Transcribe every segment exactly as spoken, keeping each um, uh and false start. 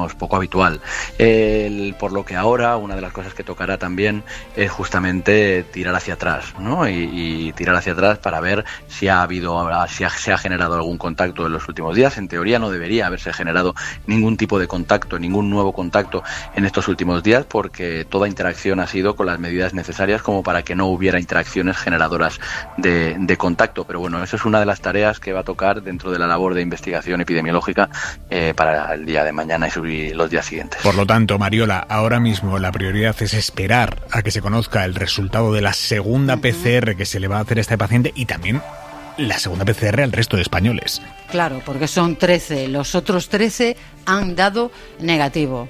digamos, poco habitual. El, por lo que ahora una de las cosas que tocará también es justamente tirar hacia atrás, ¿no? Y, y tirar hacia atrás para ver si ha habido, si ha, se ha generado algún contacto en los últimos días. En teoría no debería haberse generado ningún tipo de contacto, ningún nuevo contacto en estos últimos días, porque toda interacción ha sido con las medidas necesarias como para que no hubiera interacciones generadoras de, de contacto. Pero bueno, eso es una de las tareas que va a tocar dentro de la labor de investigación epidemiológica eh, para el día de mañana y los días siguientes. Por lo tanto, Mariola, ahora mismo la prioridad es esperar a que se conozca el resultado de la segunda P C R que se le va a hacer a este paciente y también la segunda P C R al resto de españoles. Claro, porque son trece. Los otros trece han dado negativo.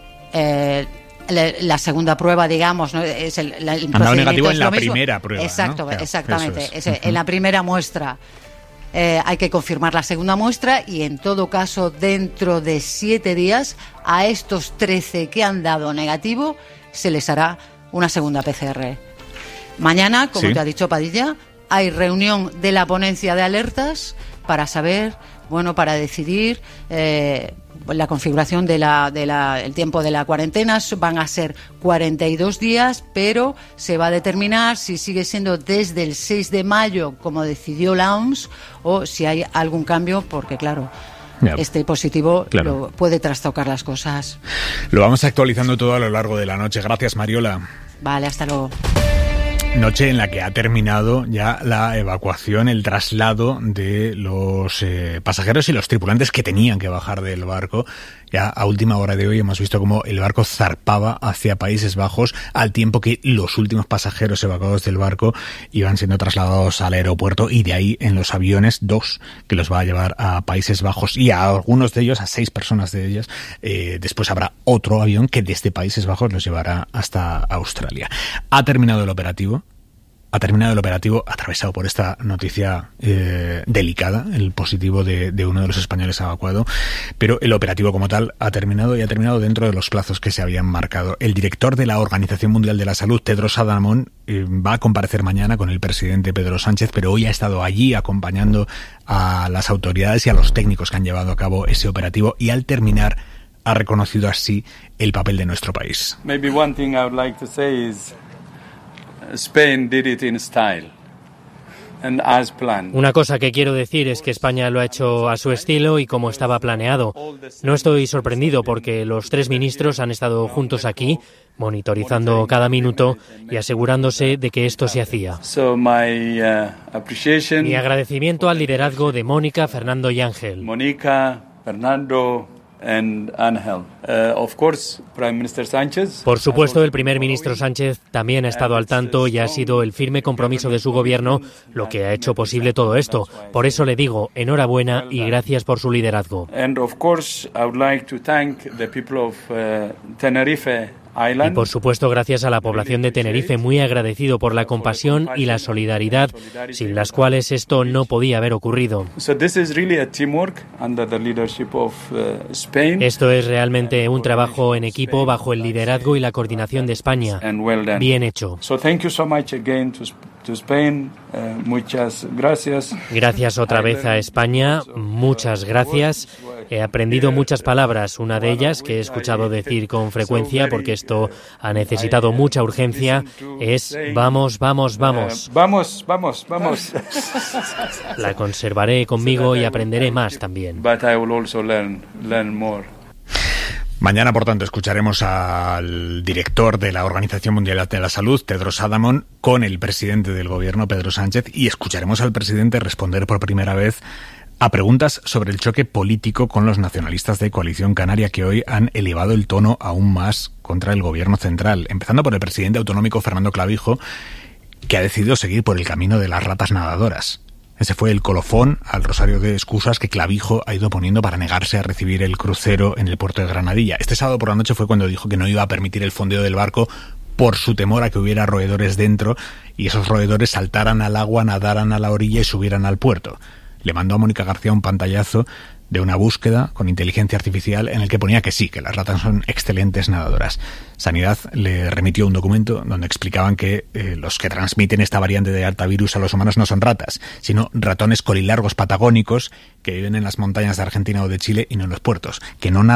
Eh, la, la segunda prueba, digamos, ¿no? Es el, el han dado negativo en la mismo. primera prueba. Exacto, ¿no? Claro, exactamente. Es. Es, en la primera muestra eh, hay que confirmar la segunda muestra y, en todo caso, dentro de siete días, a estos trece que han dado negativo se les hará una segunda P C R. Mañana, como ¿Sí? te ha dicho Padilla, hay reunión de la ponencia de alertas para saber, bueno, para decidir eh, la configuración de la, de la, el tiempo de la cuarentena. Van a ser cuarenta y dos días, pero se va a determinar si sigue siendo desde el seis de mayo, como decidió la O M S, o si hay algún cambio, porque claro, Ya. este positivo claro. lo, puede trastocar las cosas. Lo vamos actualizando todo a lo largo de la noche. Gracias, Mariola. Vale, hasta luego. Noche en la que ha terminado ya la evacuación, el traslado de los eh, pasajeros y los tripulantes que tenían que bajar del barco. Ya a última hora de hoy hemos visto cómo el barco zarpaba hacia Países Bajos al tiempo que los últimos pasajeros evacuados del barco iban siendo trasladados al aeropuerto, y de ahí en los aviones dos que los va a llevar a Países Bajos, y a algunos de ellos, a seis personas de ellas, eh, después habrá otro avión que desde Países Bajos los llevará hasta Australia. Ha terminado el operativo. Ha terminado el operativo atravesado por esta noticia eh, delicada, el positivo de, de uno de los españoles evacuado, pero el operativo como tal ha terminado y ha terminado dentro de los plazos que se habían marcado. El director de la Organización Mundial de la Salud, Tedros Adhanom, eh, va a comparecer mañana con el presidente Pedro Sánchez, pero hoy ha estado allí acompañando a las autoridades y a los técnicos que han llevado a cabo ese operativo, y al terminar ha reconocido así el papel de nuestro país. Maybe one thing I would like to say is Spain did it in style and as planned. Una cosa que quiero decir es que España lo ha hecho a su estilo y como estaba planeado. No estoy sorprendido porque los tres ministros han estado juntos aquí, monitorizando cada minuto y asegurándose de que esto se hacía. So my, uh, appreciation. Mi agradecimiento al liderazgo de Mónica, Fernando y Ángel. Mónica, Fernando and Ángel. Uh, of course, Prime Minister Sánchez. Por supuesto, el primer ministro Sánchez también ha estado al tanto y ha sido el firme compromiso de su gobierno lo que ha hecho posible todo esto. Por eso le digo enhorabuena y gracias por su liderazgo. And of course, I would like to thank the people of uh, Tenerife Island. Y por supuesto, gracias a la población de Tenerife, muy agradecido por la compasión y la solidaridad, sin las cuales esto no podía haber ocurrido. Esto es realmente un trabajo en equipo bajo el liderazgo y la coordinación de España. Bien hecho. Muchas gracias. Gracias otra vez a España, muchas gracias. He aprendido muchas palabras, una de ellas que he escuchado decir con frecuencia porque esto ha necesitado mucha urgencia, es vamos, vamos, vamos. Vamos, vamos, vamos. La conservaré conmigo y aprenderé más también. But I will also learn, learn more. Mañana, por tanto, escucharemos al director de la Organización Mundial de la Salud, Tedros Adhanom, con el presidente del gobierno, Pedro Sánchez, y escucharemos al presidente responder por primera vez a preguntas sobre el choque político con los nacionalistas de Coalición Canaria, que hoy han elevado el tono aún más contra el gobierno central, empezando por el presidente autonómico Fernando Clavijo, que ha decidido seguir por el camino de las ratas nadadoras. Ese fue el colofón al rosario de excusas que Clavijo ha ido poniendo para negarse a recibir el crucero en el puerto de Granadilla. Este sábado por la noche fue cuando dijo que no iba a permitir el fondeo del barco por su temor a que hubiera roedores dentro y esos roedores saltaran al agua, nadaran a la orilla y subieran al puerto. Le mandó a Mónica García un pantallazo de una búsqueda con inteligencia artificial en el que ponía que sí, que las ratas son excelentes nadadoras. Sanidad le remitió un documento donde explicaban que eh, los que transmiten esta variante de hantavirus a los humanos no son ratas, sino ratones colilargos patagónicos que viven en las montañas de Argentina o de Chile y no en los puertos, que no nadan,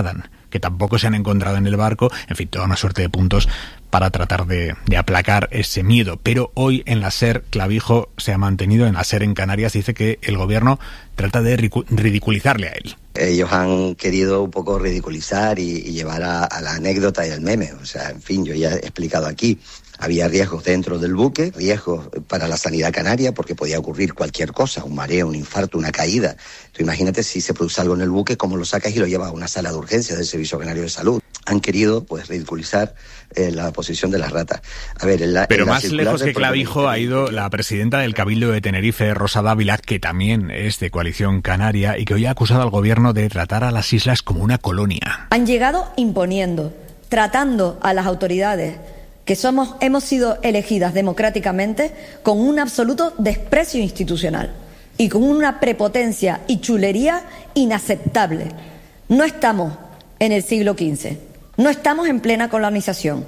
que tampoco se han encontrado en el barco. En fin, toda una suerte de puntos para tratar de, de aplacar ese miedo. Pero hoy en la SER, Clavijo se ha mantenido, en la SER en Canarias, dice que el gobierno trata de ridiculizarle a él. Ellos han querido un poco ridiculizar y, y llevar a, a la anécdota y al meme. O sea, en fin, yo ya he explicado aquí. Había riesgos dentro del buque, riesgos para la sanidad canaria, porque podía ocurrir cualquier cosa, un mareo, un infarto, una caída. Tú imagínate si se produce algo en el buque, cómo lo sacas y lo llevas a una sala de urgencias del Servicio Canario de Salud. Han querido, pues, ridiculizar eh, la posición de las ratas. A ver, en la, Pero en la más lejos que Clavijo ha ido la presidenta del Cabildo de Tenerife, Rosa Dávila, que también es de Coalición Canaria y que hoy ha acusado al gobierno de tratar a las islas como una colonia. Han llegado imponiendo, tratando a las autoridades que somos, hemos sido elegidas democráticamente con un absoluto desprecio institucional y con una prepotencia y chulería inaceptable. No estamos en el siglo quince, no estamos en plena colonización.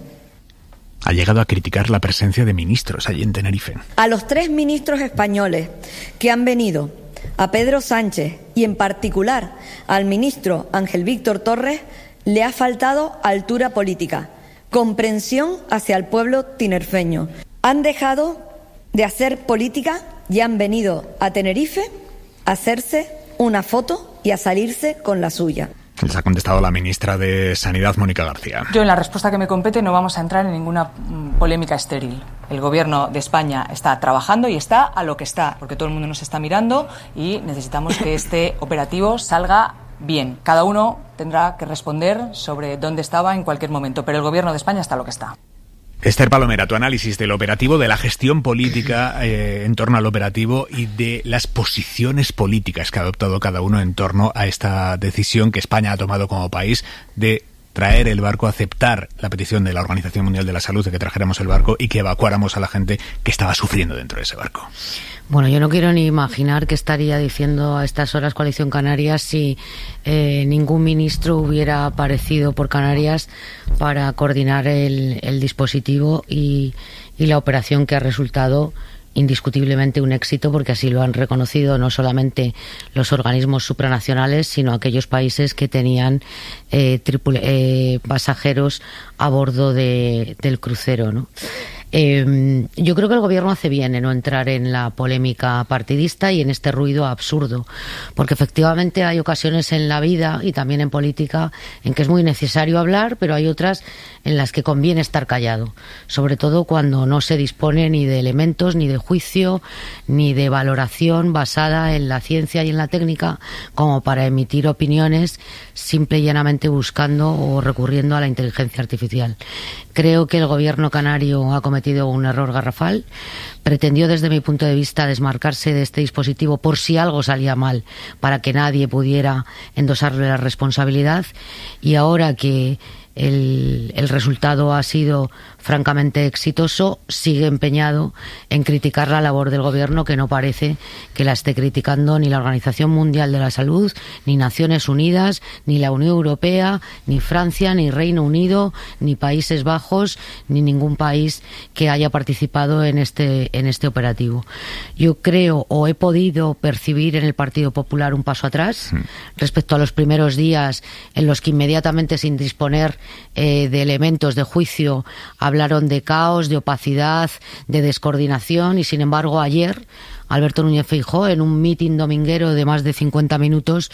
Ha llegado a criticar la presencia de ministros allí en Tenerife. A los tres ministros españoles que han venido, a Pedro Sánchez y en particular al ministro Ángel Víctor Torres, le ha faltado altura política, comprensión hacia el pueblo tinerfeño. Han dejado de hacer política y han venido a Tenerife a hacerse una foto y a salirse con la suya. Les ha contestado la ministra de Sanidad, Mónica García. Yo, en la respuesta que me compete, no vamos a entrar en ninguna polémica estéril. El Gobierno de España está trabajando y está a lo que está, porque todo el mundo nos está mirando y necesitamos que este operativo salga bien. Cada uno tendrá que responder sobre dónde estaba en cualquier momento, pero el Gobierno de España está a lo que está. Esther Palomera, tu análisis del operativo, de la gestión política eh, en torno al operativo y de las posiciones políticas que ha adoptado cada uno en torno a esta decisión que España ha tomado como país de traer el barco, aceptar la petición de la Organización Mundial de la Salud de que trajéramos el barco y que evacuáramos a la gente que estaba sufriendo dentro de ese barco. Bueno, yo no quiero ni imaginar qué estaría diciendo a estas horas Coalición Canarias si eh, ningún ministro hubiera aparecido por Canarias para coordinar el, el dispositivo y, y la operación que ha resultado indiscutiblemente un éxito, porque así lo han reconocido no solamente los organismos supranacionales, sino aquellos países que tenían eh, tripul- eh, pasajeros a bordo de, del crucero, ¿no? Eh, yo creo que el gobierno hace bien en no entrar en la polémica partidista y en este ruido absurdo, porque efectivamente hay ocasiones en la vida y también en política en que es muy necesario hablar, pero hay otras en las que conviene estar callado, sobre todo cuando no se dispone ni de elementos, ni de juicio, ni de valoración basada en la ciencia y en la técnica como para emitir opiniones simple y llanamente buscando o recurriendo a la inteligencia artificial. Creo que el gobierno canario ha cometido un error garrafal. Pretendió, desde mi punto de vista, desmarcarse de este dispositivo por si algo salía mal, para que nadie pudiera endosarle la responsabilidad. Y ahora que el, el resultado ha sido francamente exitoso, sigue empeñado en criticar la labor del gobierno, que no parece que la esté criticando ni la Organización Mundial de la Salud, ni Naciones Unidas, ni la Unión Europea, ni Francia, ni Reino Unido, ni Países Bajos, ni ningún país que haya participado en este, en este operativo. Yo creo, o he podido percibir en el Partido Popular un paso atrás mm. respecto a los primeros días en los que inmediatamente, sin disponer eh, de elementos de juicio, hablaron de caos, de opacidad, de descoordinación, y sin embargo ayer Alberto Núñez Feijóo, en un mitin dominguero de más de cincuenta minutos,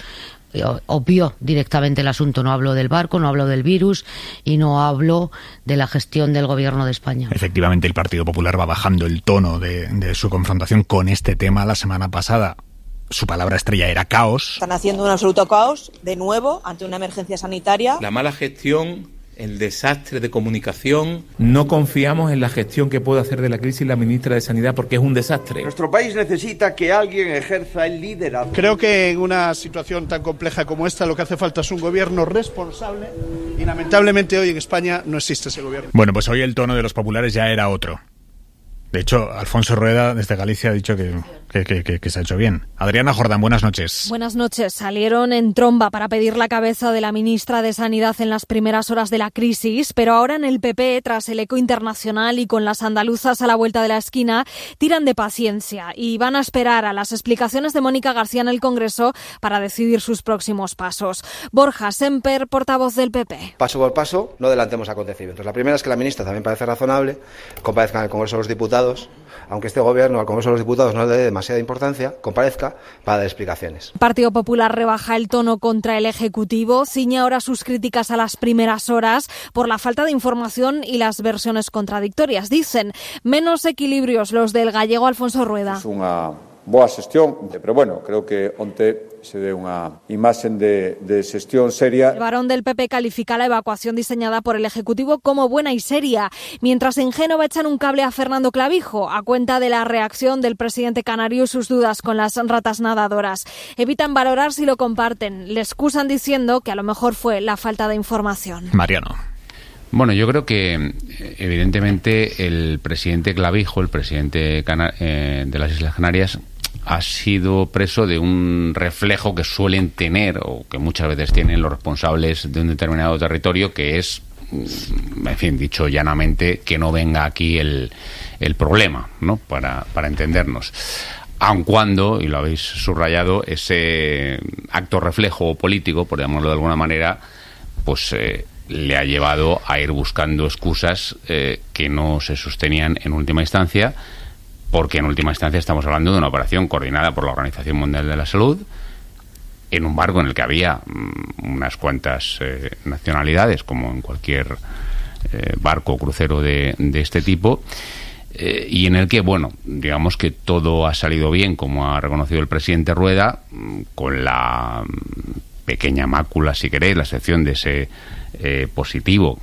obvió directamente el asunto. No habló del barco, no habló del virus y no habló de la gestión del gobierno de España. Efectivamente, el Partido Popular va bajando el tono de, de su confrontación con este tema. La semana pasada su palabra estrella era caos. Están haciendo un absoluto caos, de nuevo, ante una emergencia sanitaria. La mala gestión, el desastre de comunicación. No confiamos en la gestión que puede hacer de la crisis la ministra de Sanidad, porque es un desastre. Nuestro país necesita que alguien ejerza el liderazgo. Creo que en una situación tan compleja como esta lo que hace falta es un gobierno responsable, y lamentablemente hoy en España no existe ese gobierno. Bueno, pues hoy el tono de los populares ya era otro. De hecho, Alfonso Rueda desde Galicia ha dicho que, que, que, que, que se ha hecho bien. Adriana Jordán, buenas noches. Buenas noches. Salieron en tromba para pedir la cabeza de la ministra de Sanidad en las primeras horas de la crisis, pero ahora en el P P, tras el eco internacional y con las andaluzas a la vuelta de la esquina, tiran de paciencia y van a esperar a las explicaciones de Mónica García en el Congreso para decidir sus próximos pasos. Borja Semper, portavoz del P P. Paso por paso, no adelantemos acontecimientos. La primera es que la ministra también parece razonable, comparezca en el Congreso de los Diputados, aunque este gobierno al Congreso de los Diputados no le dé demasiada importancia, comparezca para dar explicaciones. El Partido Popular rebaja el tono contra el Ejecutivo, ciñe ahora sus críticas a las primeras horas por la falta de información y las versiones contradictorias. Dicen, menos equilibrios los del gallego Alfonso Rueda. Es una boa xestión, pero bueno, creo que onte se dé unha imaxen de, de xestión seria. El varón del P P califica la evacuación diseñada por el Ejecutivo como buena y seria, mientras en Génova echan un cable a Fernando Clavijo a cuenta de la reacción del presidente canario y sus dudas con las ratas nadadoras. Evitan valorar si lo comparten, le excusan diciendo que a lo mejor fue la falta de información. Mariano. Bueno, yo creo que evidentemente el presidente Clavijo, el presidente cana- eh, de las Islas Canarias, ha sido preso de un reflejo que suelen tener o que muchas veces tienen los responsables de un determinado territorio, que es, en fin, dicho llanamente, que no venga aquí el, el problema, ¿no? Para, para entendernos. Aun cuando, y lo habéis subrayado, ese acto reflejo político, por llamarlo de alguna manera, pues eh, le ha llevado a ir buscando excusas eh, que no se sostenían en última instancia, porque en última instancia estamos hablando de una operación coordinada por la Organización Mundial de la Salud, en un barco en el que había mm, unas cuantas eh, nacionalidades, como en cualquier eh, barco o crucero de, de este tipo, eh, y en el que, bueno, digamos que todo ha salido bien, como ha reconocido el presidente Rueda, mm, con la mm, pequeña mácula, si queréis, la excepción de ese Eh, positivo,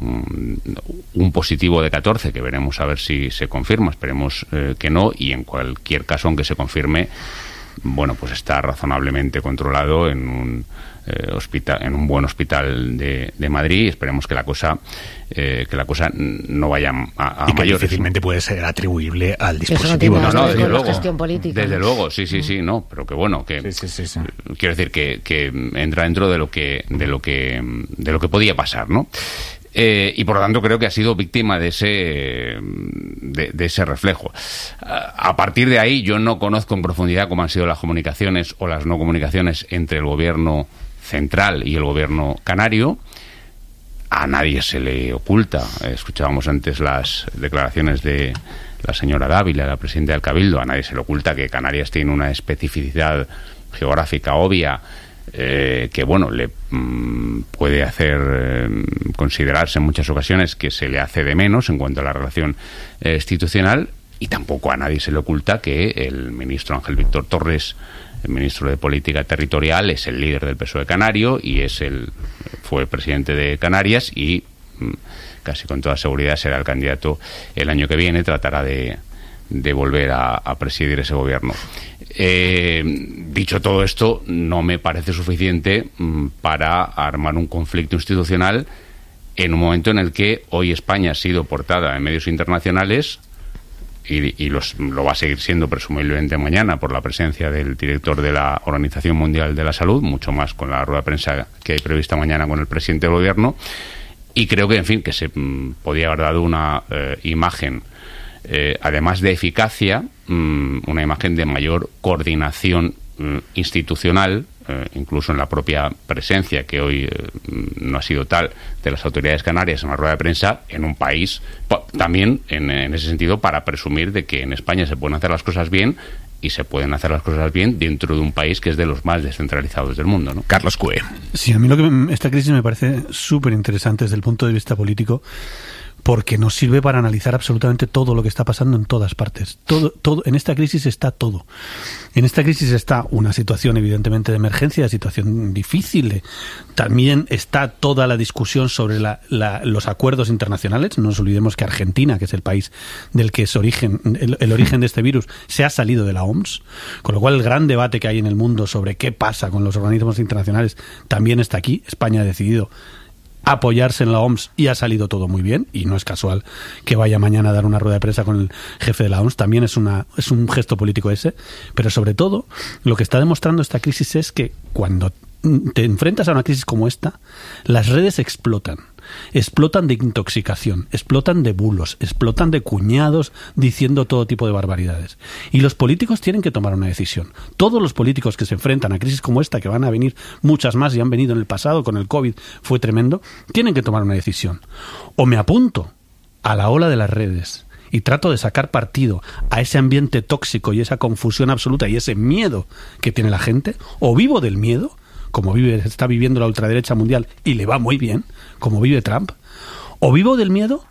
un positivo de catorce, que veremos a ver si se confirma, esperemos eh, que no, y en cualquier caso, aunque se confirme, bueno, pues está razonablemente controlado en un eh, hospital, en un buen hospital de, de Madrid, y esperemos que la cosa eh, que la cosa no vaya a, a y que mayores. Difícilmente puede ser atribuible al dispositivo. Eso no, no, no, desde luego, gestión política. desde luego, sí, sí, sí, no, pero que bueno, que sí, sí, sí, sí. quiero decir que, que entra dentro de lo que de lo que de lo que podía pasar, ¿no? Eh, y por lo tanto creo que ha sido víctima de ese de, de ese reflejo. A partir de ahí yo no conozco en profundidad cómo han sido las comunicaciones o las no comunicaciones entre el gobierno central y el gobierno canario. A nadie se le oculta. Escuchábamos antes las declaraciones de la señora Dávila, la presidenta del Cabildo. A nadie se le oculta que Canarias tiene una especificidad geográfica obvia, Eh, que bueno, le mm, puede hacer eh, considerarse en muchas ocasiones que se le hace de menos en cuanto a la relación eh, institucional, y tampoco a nadie se le oculta que el ministro Ángel Víctor Torres, el ministro de Política Territorial, es el líder del P S O E canario y es el fue presidente de Canarias y mm, casi con toda seguridad será el candidato el año que viene, tratará de de volver a, a presidir ese gobierno. Eh, dicho todo esto, no me parece suficiente mm, para armar un conflicto institucional en un momento en el que hoy España ha sido portada en medios internacionales y, y los, lo va a seguir siendo presumiblemente mañana por la presencia del director de la Organización Mundial de la Salud, mucho más con la rueda de prensa que hay prevista mañana con el presidente del gobierno, y creo que, en fin, que se mm, podía haber dado una eh, imagen Eh, además de eficacia, mmm, una imagen de mayor coordinación mmm, institucional, eh, incluso en la propia presencia, que hoy eh, no ha sido tal, de las autoridades canarias en la rueda de prensa, en un país, también en, en ese sentido, para presumir de que en España se pueden hacer las cosas bien, y se pueden hacer las cosas bien dentro de un país que es de los más descentralizados del mundo, ¿no? Carlos Cue. Sí, a mí lo que esta crisis me parece súper interesante desde el punto de vista político, porque nos sirve para analizar absolutamente todo lo que está pasando en todas partes. Todo, todo, en esta crisis está todo. En esta crisis está una situación evidentemente de emergencia, situación difícil. También está toda la discusión sobre la, la, los acuerdos internacionales. No nos olvidemos que Argentina, que es el país del que es origen, el, el origen de este virus, se ha salido de la O M S. Con lo cual el gran debate que hay en el mundo sobre qué pasa con los organismos internacionales también está aquí. España ha decidido apoyarse en la O M S y ha salido todo muy bien, y no es casual que vaya mañana a dar una rueda de prensa con el jefe de la O M S, también es una es un gesto político ese, pero sobre todo lo que está demostrando esta crisis es que cuando te enfrentas a una crisis como esta, las redes explotan. Explotan de intoxicación, explotan de bulos, explotan de cuñados diciendo todo tipo de barbaridades. Y los políticos tienen que tomar una decisión. Todos los políticos que se enfrentan a crisis como esta, que van a venir muchas más y han venido en el pasado, con el COVID fue tremendo, tienen que tomar una decisión. O me apunto a la ola de las redes y trato de sacar partido a ese ambiente tóxico y esa confusión absoluta y ese miedo que tiene la gente, o vivo del miedo, como vive, está viviendo la ultraderecha mundial y le va muy bien, como vive Trump, o vivo del miedo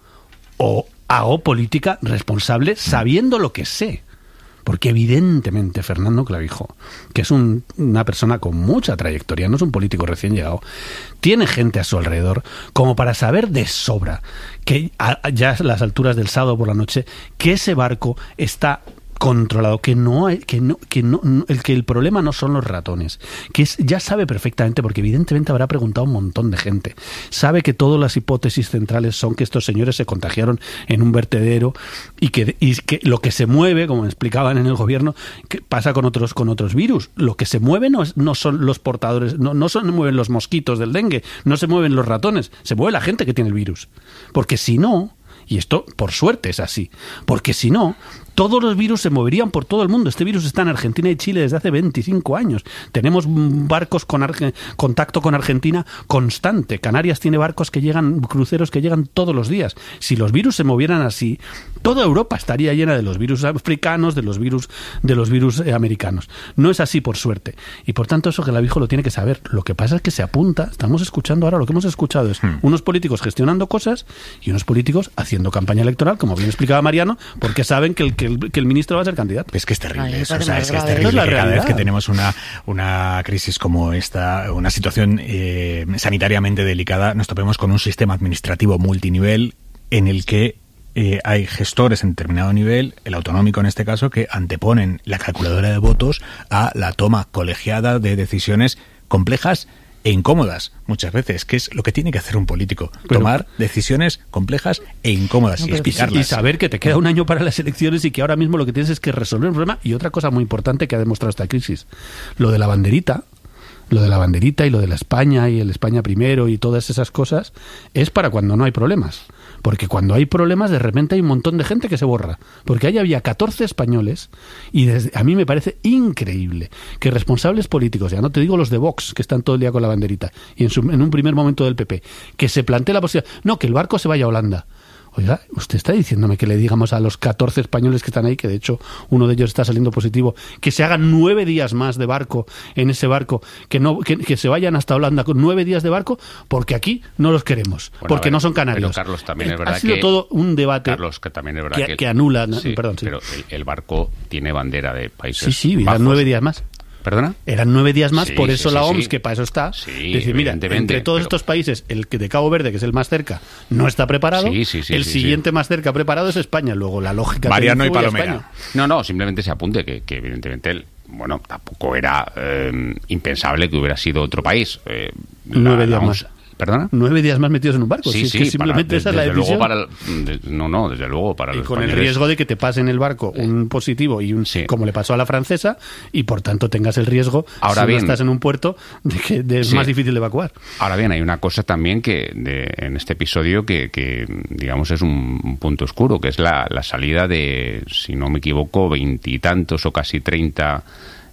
o hago política responsable sabiendo lo que sé. Porque evidentemente Fernando Clavijo, que es un, una persona con mucha trayectoria, no es un político recién llegado, tiene gente a su alrededor como para saber de sobra que a, ya a las alturas del sábado por la noche, que ese barco está controlado, que no hay, que no, que no, el que el problema no son los ratones, que es, ya sabe perfectamente, porque evidentemente habrá preguntado a un montón de gente, sabe que todas las hipótesis centrales son que estos señores se contagiaron en un vertedero y que, y que lo que se mueve, como me explicaban en el gobierno, que pasa con otros con otros virus, lo que se mueve no, es, no son los portadores, no, no se mueven los mosquitos del dengue, no se mueven los ratones, se mueve la gente que tiene el virus, porque si no, y esto por suerte es así, porque si no, todos los virus se moverían por todo el mundo. Este virus está en Argentina y Chile desde hace veinticinco años. Tenemos barcos con Arge- contacto con Argentina constante. Canarias tiene barcos que llegan, cruceros que llegan todos los días. Si los virus se movieran así, toda Europa estaría llena de los virus africanos, de los virus, de los virus eh, americanos. No es así, por suerte. Y por tanto, eso Clavijo lo tiene que saber. Lo que pasa es que se apunta, estamos escuchando ahora, lo que hemos escuchado es hmm. unos políticos gestionando cosas y unos políticos haciendo campaña electoral, como bien explicaba Mariano, porque saben que el que el, que el ministro va a ser candidato. Es que es terrible Ay, eso, o sea, es que es grave. terrible. Es la Cada realidad. vez que tenemos una, una crisis como esta, una situación eh, sanitariamente delicada, nos topemos con un sistema administrativo multinivel en el que eh, hay gestores en determinado nivel, el autonómico en este caso, que anteponen la calculadora de votos a la toma colegiada de decisiones complejas e incómodas, muchas veces, que es lo que tiene que hacer un político, Pero, tomar decisiones complejas e incómodas no, y explicarlas. Y saber que te queda un año para las elecciones y que ahora mismo lo que tienes es que resolver un problema. Y otra cosa muy importante que ha demostrado esta crisis, lo de la banderita, lo de la banderita y lo de la España y el España primero y todas esas cosas, es para cuando no hay problemas. Porque cuando hay problemas, de repente hay un montón de gente que se borra. Porque ahí había catorce españoles y desde, a mí me parece increíble que responsables políticos, ya no te digo los de Vox, que están todo el día con la banderita, y en, su, en un primer momento del P P, que se plantee la posibilidad, no, que el barco se vaya a Holanda. Oiga, usted está diciéndome que le digamos a los catorce españoles que están ahí, que de hecho uno de ellos está saliendo positivo, que se hagan nueve días más de barco en ese barco, que no que, que se vayan hasta Holanda con nueve días de barco, porque aquí no los queremos, bueno, porque ver, no son canarios. Pero Carlos, también es verdad ha sido que, todo un debate Carlos, que, también es verdad que, que, que anula, sí, perdón, sí. pero el, el barco tiene bandera de países Sí, sí, bajos. eran nueve días más. ¿Perdona? Eran nueve días más, Sí, por eso sí, la sí, O M S, sí. que para eso está, Sí, decir, mira, evidentemente, entre todos pero- estos países, el que de Cabo Verde, que es el más cerca, no está preparado, Sí, sí, sí, el sí, siguiente más cerca preparado es España. Luego la lógica... Mariano te y dice, "Uy, Palomera". España". No, no, simplemente se apunte que, que evidentemente, el, bueno, tampoco era eh, impensable que hubiera sido otro país. Eh, la- Nueve días la O M S más. ¿Perdona? Nueve días más metidos en un barco. Sí, si es sí, que simplemente para- esa es la desde decisión. luego para el- de- no, no, desde luego para Y los con el españoles. riesgo de que te pase en el barco un positivo y un Sí. como le pasó a la francesa, y por tanto tengas el riesgo, Ahora si bien- no estás en un puerto, de que de- es Sí. más difícil de evacuar. Ahora bien, hay una cosa también que de- en este episodio que, que, digamos, es un, un punto oscuro, que es la, la salida de, si no me equivoco, veintitantos o casi treinta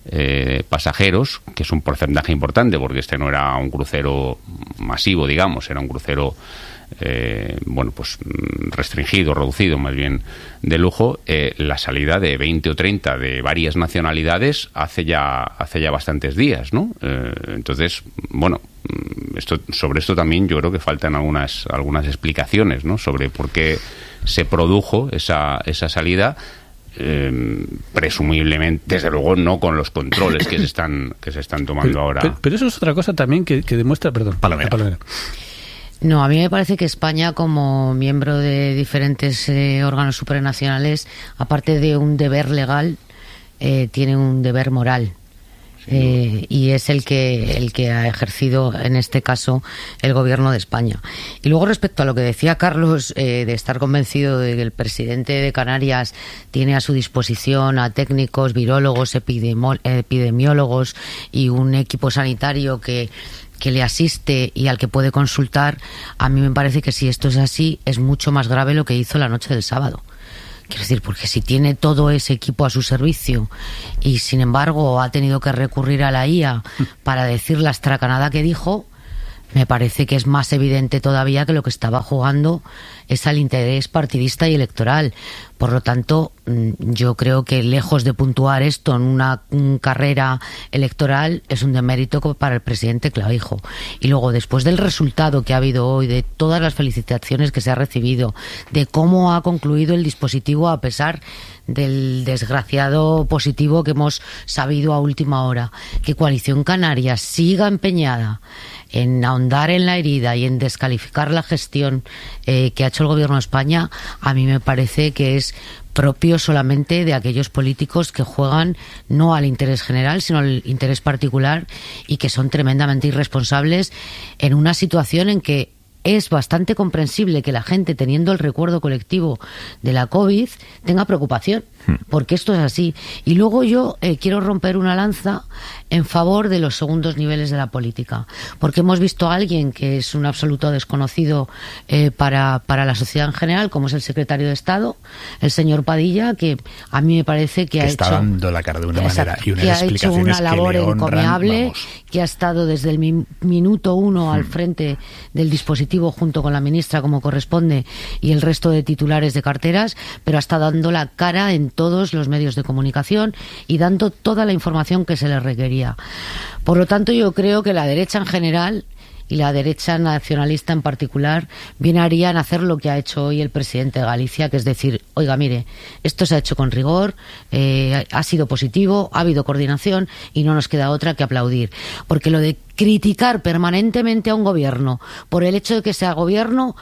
eh, pasajeros, que es un porcentaje importante, porque este no era un crucero masivo, digamos, era un crucero eh, bueno, pues restringido, reducido, más bien de lujo, eh, la salida de veinte o treinta de varias nacionalidades hace ya hace ya bastantes días, ¿no? Eh, entonces, bueno, esto sobre esto también yo creo que faltan algunas algunas explicaciones, ¿no? Sobre por qué se produjo esa esa salida. Eh, presumiblemente, desde luego no con los controles que se están que se están tomando Pero, ahora. pero, pero eso es otra cosa también que, que demuestra... Perdón, Palomera. Palomera. No, a mí me parece que España, como miembro de diferentes eh, órganos supranacionales, aparte de un deber legal, eh, tiene un deber moral. Eh, y es el que el que ha ejercido en este caso el gobierno de España. Y luego, respecto a lo que decía Carlos, eh, de estar convencido de que el presidente de Canarias tiene a su disposición a técnicos, virólogos, epidemo- epidemiólogos y un equipo sanitario que que le asiste y al que puede consultar, a mí me parece que si esto es así, es mucho más grave lo que hizo la noche del sábado. Quiero decir, porque si tiene todo ese equipo a su servicio y, sin embargo, ha tenido que recurrir a la I A para decir la estracanada que dijo, me parece que es más evidente todavía que lo que estaba jugando es al interés partidista y electoral. Por lo tanto, yo creo que lejos de puntuar esto en una, una carrera electoral, es un demérito para el presidente Clavijo. Y luego, después del resultado que ha habido hoy, de todas las felicitaciones que se ha recibido, de cómo ha concluido el dispositivo a pesar del desgraciado positivo que hemos sabido a última hora, que Coalición Canaria siga empeñada en ahondar en la herida y en descalificar la gestión eh, que ha hecho el Gobierno de España, a mí me parece que es propio solamente de aquellos políticos que juegan no al interés general, sino al interés particular, y que son tremendamente irresponsables en una situación en que es bastante comprensible que la gente, teniendo el recuerdo colectivo de la COVID, tenga preocupación, porque esto es así. Y luego yo eh, quiero romper una lanza en favor de los segundos niveles de la política, porque hemos visto a alguien que es un absoluto desconocido eh, para, para la sociedad en general, como es el secretario de Estado, el señor Padilla, que a mí me parece que, que ha está hecho, dando la cara de una manera y unas que ha hecho una labor que le honran, encomiable, vamos. que ha estado desde el mi, minuto uno hmm. al frente del dispositivo junto con la ministra, como corresponde, y el resto de titulares de carteras, pero ha estado dando la cara en todos los medios de comunicación y dando toda la información que se le requería. Por lo tanto, yo creo que la derecha en general y la derecha nacionalista en particular bien harían hacer lo que ha hecho hoy el presidente de Galicia, que es decir, oiga, mire, esto se ha hecho con rigor, eh, ha sido positivo, ha habido coordinación y no nos queda otra que aplaudir. Porque lo de criticar permanentemente a un gobierno por el hecho de que sea gobierno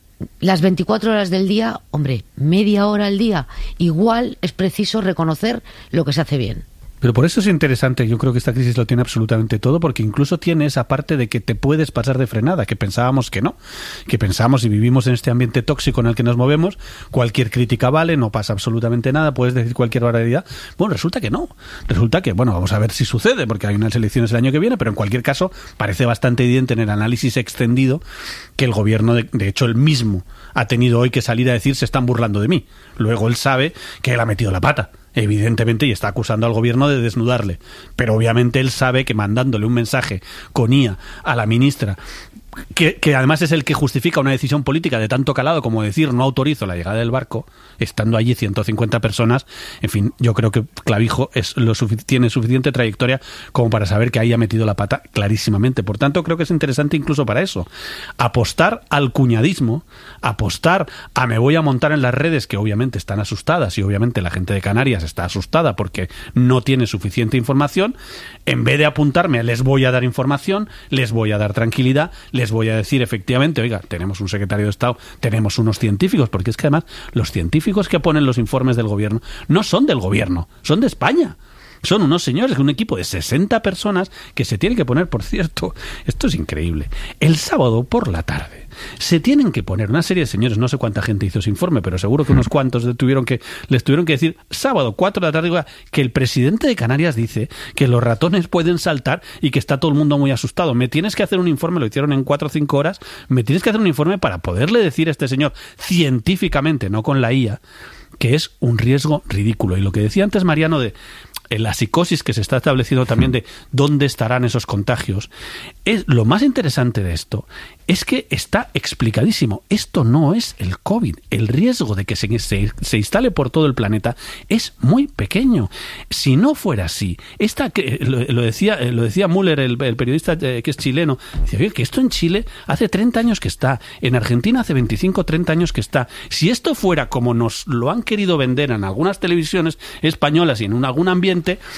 las veinticuatro horas del día, hombre, media hora al día, igual es preciso reconocer lo que se hace bien. Pero por eso es interesante, yo creo que esta crisis lo tiene absolutamente todo, porque incluso tiene esa parte de que te puedes pasar de frenada, que pensábamos que no, que pensábamos y vivimos en este ambiente tóxico en el que nos movemos, cualquier crítica vale, no pasa absolutamente nada, puedes decir cualquier barbaridad. Bueno, resulta que no, resulta que, bueno, vamos a ver si sucede, porque hay unas elecciones el año que viene, pero en cualquier caso parece bastante evidente en el análisis extendido que el gobierno, de, de hecho él mismo, ha tenido hoy que salir a decir se están burlando de mí. Luego él sabe que él ha metido la pata, evidentemente, y está acusando al gobierno de desnudarle, pero obviamente él sabe que mandándole un mensaje con I A a la ministra, que, que además es el que justifica una decisión política de tanto calado como decir no autorizo la llegada del barco, estando allí ciento cincuenta personas, en fin, yo creo que Clavijo es lo sufic- tiene suficiente trayectoria como para saber que ahí ha metido la pata clarísimamente. Por tanto, creo que es interesante incluso para eso, apostar al cuñadismo, apostar a me voy a montar en las redes, que obviamente están asustadas y obviamente la gente de Canarias está asustada porque no tiene suficiente información, en vez de apuntarme a les voy a dar información, les voy a dar tranquilidad, les voy a decir efectivamente, oiga, tenemos un secretario de Estado, tenemos unos científicos, porque es que además los científicos que ponen los informes del gobierno no son del gobierno, son de España. Son unos señores, un equipo de sesenta personas que se tienen que poner, por cierto, esto es increíble, el sábado por la tarde se tienen que poner una serie de señores, no sé cuánta gente hizo ese informe, pero seguro que unos cuantos tuvieron que, les tuvieron que decir, sábado, cuatro de la tarde, que el presidente de Canarias dice que los ratones pueden saltar y que está todo el mundo muy asustado. Me tienes que hacer un informe, lo hicieron en cuatro o cinco horas, me tienes que hacer un informe para poderle decir a este señor, científicamente, no con la I A, que es un riesgo ridículo. Y lo que decía antes Mariano de en la psicosis que se está estableciendo también de dónde estarán esos contagios, es lo más interesante de esto es que está explicadísimo. Esto no es el COVID. El riesgo de que se, se, se instale por todo el planeta es muy pequeño. Si no fuera así, esta, lo, lo decía lo decía Müller, el, el periodista que es chileno, dice, oye, que esto en Chile hace treinta años que está, en Argentina hace veinticinco o treinta años que está. Si esto fuera como nos lo han querido vender en algunas televisiones españolas y en un, algún ambiente,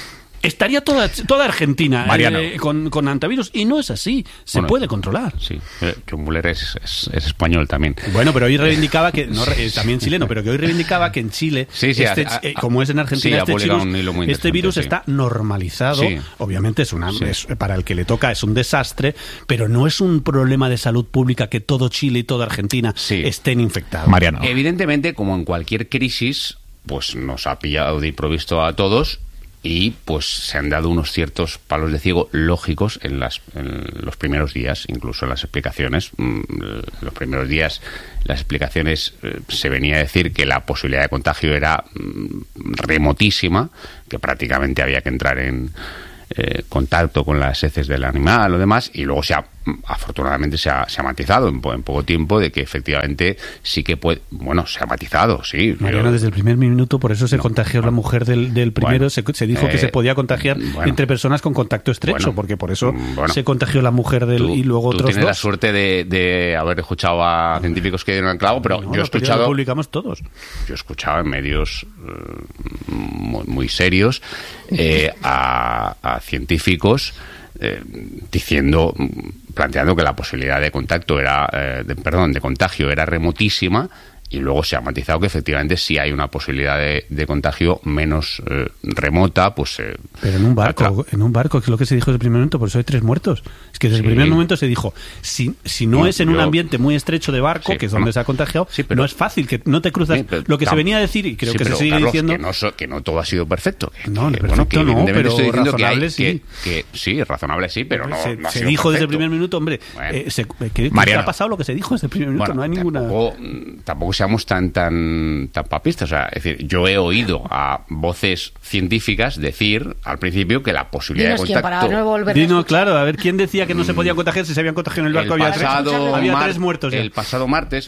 estaría toda, toda Argentina eh, con, con antivirus, y no es así, se bueno, puede controlar. Sí, John Muller es, es, es español también. Bueno, pero hoy reivindicaba que, no, también chileno, pero que hoy reivindicaba que en Chile, sí, sí, este, a, a, eh, como es en Argentina, sí, este, virus, este virus sí. está normalizado, sí. obviamente es una, sí. es, para el que le toca es un desastre, pero no es un problema de salud pública que todo Chile y toda Argentina sí. estén infectados. Mariano. Evidentemente, como en cualquier crisis, pues nos ha pillado de improviso a todos y pues se han dado unos ciertos palos de ciego lógicos en, las, en los primeros días, incluso en las explicaciones. En los primeros días las explicaciones eh, se venía a decir que la posibilidad de contagio era mm, remotísima, que prácticamente había que entrar en eh, contacto con las heces del animal o demás, y luego se ha afortunadamente se ha, se ha matizado en, en poco tiempo de que efectivamente sí que puede, bueno, se ha matizado, sí. Mariano, pero... desde el primer minuto, por eso se no, contagió no, la mujer del, del primero, bueno, se, se dijo eh, que se podía contagiar bueno, entre personas con contacto estrecho, bueno, porque por eso bueno, se contagió la mujer del tú, y luego tú otros tienes dos. la suerte de, de haber escuchado a científicos que dieron el clavo, pero no, yo he escuchado... Lo publicamos todos. Yo he escuchado en medios uh, muy, muy serios eh, a, a científicos Eh, diciendo, planteando que la posibilidad de contacto era, eh, de, perdón, de contagio era remotísima, y luego se ha matizado que efectivamente sí hay una posibilidad de, de contagio menos eh, remota, pues... Eh, Pero en un barco, en un barco, que es lo que se dijo desde el primer momento, por eso hay tres muertos. Es que desde sí. el primer momento se dijo, si, si no, no es en yo, un ambiente muy estrecho de barco, sí, que es donde no, se ha contagiado, sí, pero, no es fácil, que no te cruzas... Sí, pero, lo que se venía a decir, y creo sí, que se sigue Carlos, diciendo... Que no, so, que no todo ha sido perfecto. Que, no, que, perfecto bueno, que no, pero estoy diciendo razonable que hay, sí. Que, que, sí, razonable sí, pero no, se, no ha se sido dijo perfecto. Desde el primer minuto, hombre, bueno, eh, se, ¿qué, ¿qué ha pasado lo que se dijo desde el primer minuto? Bueno, no hay ninguna... Tampoco, tampoco seamos tan... tan tan papistas, o sea, es decir, yo he oído a voces científicas decir al principio que la posibilidad Dinos de contacto... Quién, para no Dino, claro, a ver, ¿quién decía que no se podía contagiar si se habían contagiado en el barco? El había, pasado tres, había mar, tres muertos. Ya. El pasado martes,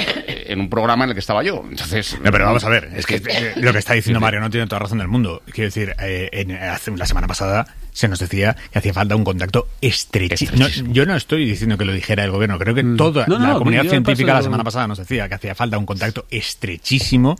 en un programa en el que estaba yo, entonces... No, pero vamos a ver, es que eh, lo que está diciendo Mario no tiene toda razón del mundo. Quiero decir, eh, en, hace, la semana pasada se nos decía que hacía falta un contacto estrechísimo. No, yo no estoy diciendo que lo dijera el gobierno, creo que toda no, no, la no, comunidad científica la semana pasada nos decía que hacía falta un contacto estrechísimo,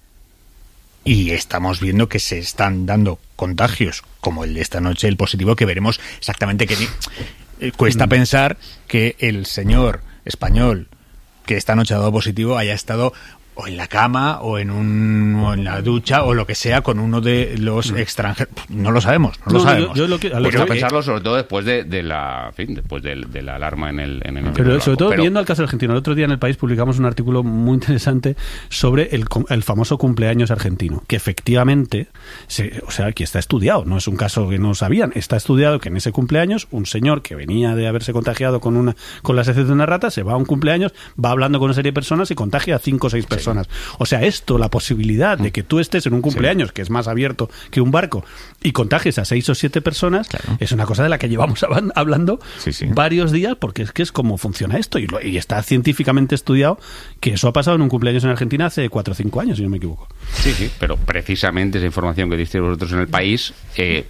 y estamos viendo que se están dando contagios como el de esta noche, el positivo, que veremos exactamente qué. Cuesta pensar que el señor español que esta noche ha dado positivo haya estado o en la cama o en un o en la ducha o lo que sea con uno de los extranjeros. No lo sabemos, no, no lo sabemos. Yo, yo lo que, Pero a pensarlo sobre todo después de, de la en fin, después de, de la alarma en el en el Pero sobre todo pero, viendo el caso argentino, el otro día en El País publicamos un artículo muy interesante sobre el, el famoso cumpleaños argentino, que efectivamente se, o sea, que está estudiado, no es un caso que no sabían, está estudiado que en ese cumpleaños un señor que venía de haberse contagiado con una con las heces de una rata se va a un cumpleaños, va hablando con una serie de personas y contagia a cinco o seis personas. Personas. O sea, esto, la posibilidad de que tú estés en un cumpleaños, sí, que es más abierto que un barco, y contagies a seis o siete personas, claro, es una cosa de la que llevamos hablando sí, sí. varios días, porque es que es como funciona esto, y, lo, y está científicamente estudiado que eso ha pasado en un cumpleaños en Argentina hace cuatro o cinco años, si no me equivoco. Sí, sí, pero precisamente esa información que disteis vosotros en El País eh,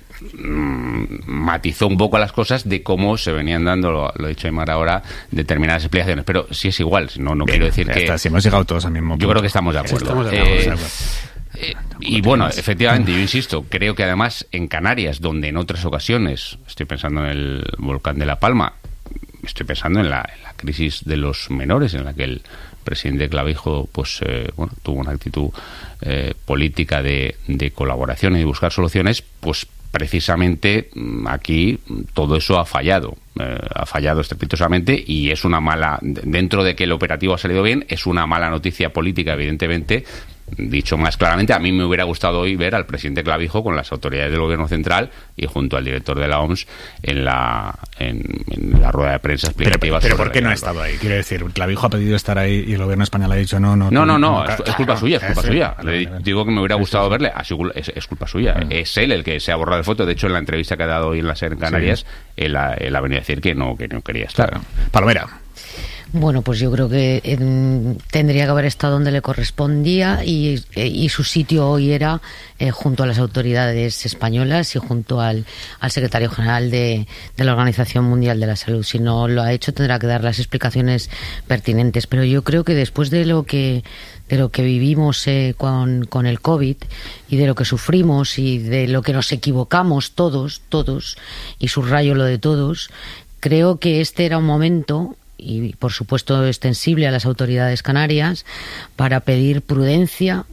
matizó un poco las cosas de cómo se venían dando, lo, lo ha dicho Aymar ahora, determinadas explicaciones, pero sí es igual, no, no Bien, quiero decir que... Está, si hemos llegado todos al mismo punto. Yo creo que estamos de acuerdo. Estamos de acuerdo, eh, de acuerdo. Eh, y bueno, efectivamente, yo insisto, creo que además en Canarias, donde en otras ocasiones, estoy pensando en el volcán de La Palma, estoy pensando en la, en la crisis de los menores, en la que el presidente Clavijo pues eh, bueno, tuvo una actitud eh, política de, de colaboración y de buscar soluciones, pues precisamente aquí todo eso ha fallado, eh, ha fallado estrepitosamente, y es una mala, dentro de que el operativo ha salido bien, es una mala noticia política, evidentemente. Dicho más claramente, a mí me hubiera gustado hoy ver al presidente Clavijo con las autoridades del gobierno central y junto al director de la O M S en la en, en la rueda de prensa explicativa. Pero, pero ¿por qué no ha estado ahí? Quiero decir, Clavijo ha pedido estar ahí y el gobierno español ha dicho no, no. No, no, no, no es, es culpa suya, es culpa suya. Le digo que me hubiera gustado verle, es, es culpa suya. Mm. Es él el que se ha borrado de foto. De hecho, en la entrevista que ha dado hoy en la SER en Canarias, sí, él, ha, él ha venido a decir que no, que no quería estar. Claro. Palomera. Bueno, pues yo creo que eh, tendría que haber estado donde le correspondía y, eh, y su sitio hoy era eh, junto a las autoridades españolas y junto al, al secretario general de, de la Organización Mundial de la Salud. Si no lo ha hecho, tendrá que dar las explicaciones pertinentes. Pero yo creo que después de lo que de lo que vivimos eh, con, con el COVID y de lo que sufrimos y de lo que nos equivocamos todos, todos, y subrayo lo de todos, creo que este era un momento, y por supuesto extensible a las autoridades canarias, para pedir prudencia,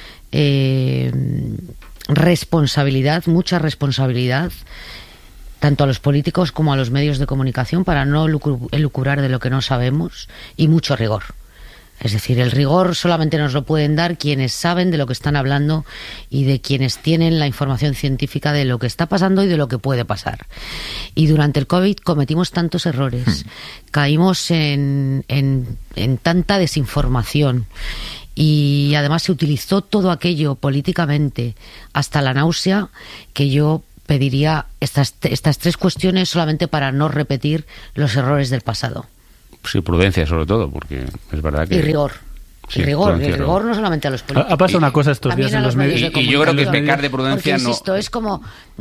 eh, responsabilidad, mucha responsabilidad, tanto a los políticos como a los medios de comunicación, para no elucubrar de lo que no sabemos, y mucho rigor. Es decir, el rigor solamente nos lo pueden dar quienes saben de lo que están hablando y de quienes tienen la información científica de lo que está pasando y de lo que puede pasar. Y durante el COVID cometimos tantos errores, hmm. caímos en, en, en tanta desinformación y además se utilizó todo aquello políticamente hasta la náusea, que yo pediría estas, estas tres cuestiones solamente para no repetir los errores del pasado. Sí, prudencia sobre todo, porque es verdad que... Y rigor. Sí, y rigor, y rigor. rigor no solamente a los políticos. Ha pasado una cosa estos días en los medios. Y, y yo creo que pecar de prudencia porque, no... insisto, es como...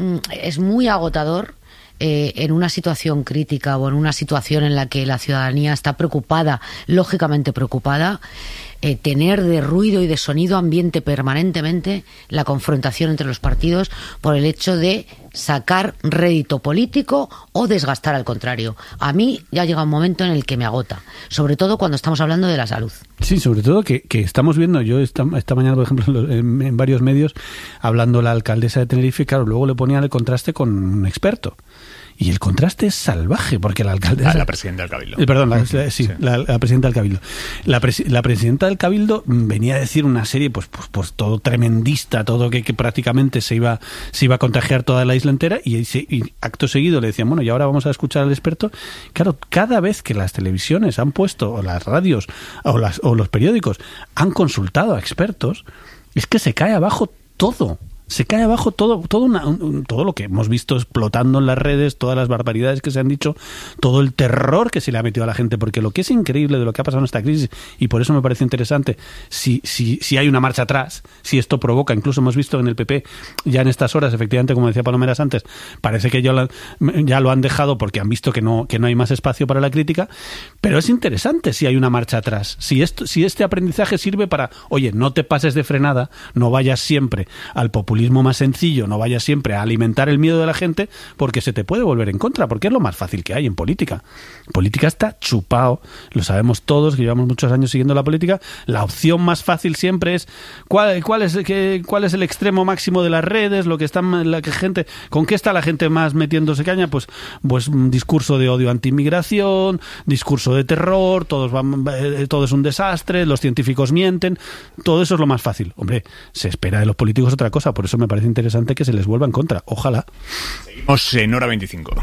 Es muy agotador eh, en una situación crítica o en una situación en la que la ciudadanía está preocupada, lógicamente preocupada, eh, tener de ruido y de sonido ambiente permanentemente la confrontación entre los partidos por el hecho de sacar rédito político o desgastar al contrario. A mí ya llega un momento en el que me agota, sobre todo cuando estamos hablando de la salud. Sí, sobre todo que, que estamos viendo, yo esta, esta mañana, por ejemplo, en, en varios medios, hablando la alcaldesa de Tenerife, claro, luego le ponían el contraste con un experto. Y el contraste es salvaje, porque la alcaldesa... Ah, la presidenta del Cabildo. Eh, perdón, la, la, sí, sí. La, la presidenta del Cabildo. La, presi, la presidenta del Cabildo venía a decir una serie, pues, pues, pues todo tremendista, todo que, que prácticamente se iba, se iba a contagiar toda la isla entera, y, y, y acto seguido le decían, bueno, y ahora vamos a escuchar al experto. Claro, cada vez que las televisiones han puesto, o las radios, o, las, o los periódicos han consultado a expertos, es que se cae abajo todo. Se cae abajo todo todo, una, un, todo lo que hemos visto explotando en las redes, todas las barbaridades que se han dicho, todo el terror que se le ha metido a la gente, porque lo que es increíble de lo que ha pasado en esta crisis, y por eso me parece interesante, si, si, si hay una marcha atrás, si esto provoca, incluso hemos visto en el P P, ya en estas horas, efectivamente, como decía Palomeras antes, parece que ya lo, ya lo han dejado porque han visto que no, que no hay más espacio para la crítica, pero es interesante si hay una marcha atrás, si, esto, si este aprendizaje sirve para, oye, no te pases de frenada, no vayas siempre al populismo más sencillo, no vayas siempre a alimentar el miedo de la gente, porque se te puede volver en contra, porque es lo más fácil que hay en política. Política está chupado, lo sabemos todos, que llevamos muchos años siguiendo la política. La opción más fácil siempre es cuál, cuál es qué, cuál es el extremo máximo de las redes, lo que está la que gente, con qué está la gente más metiéndose caña, pues pues un discurso de odio anti-inmigración, discurso de terror, todos van, eh, todo es un desastre, los científicos mienten, todo eso es lo más fácil. Hombre, se espera de los políticos otra cosa, por eso me parece interesante que se les vuelva en contra. Ojalá. Seguimos en Hora veinticinco.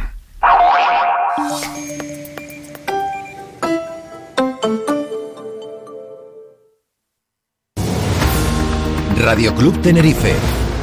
Radio Club Tenerife.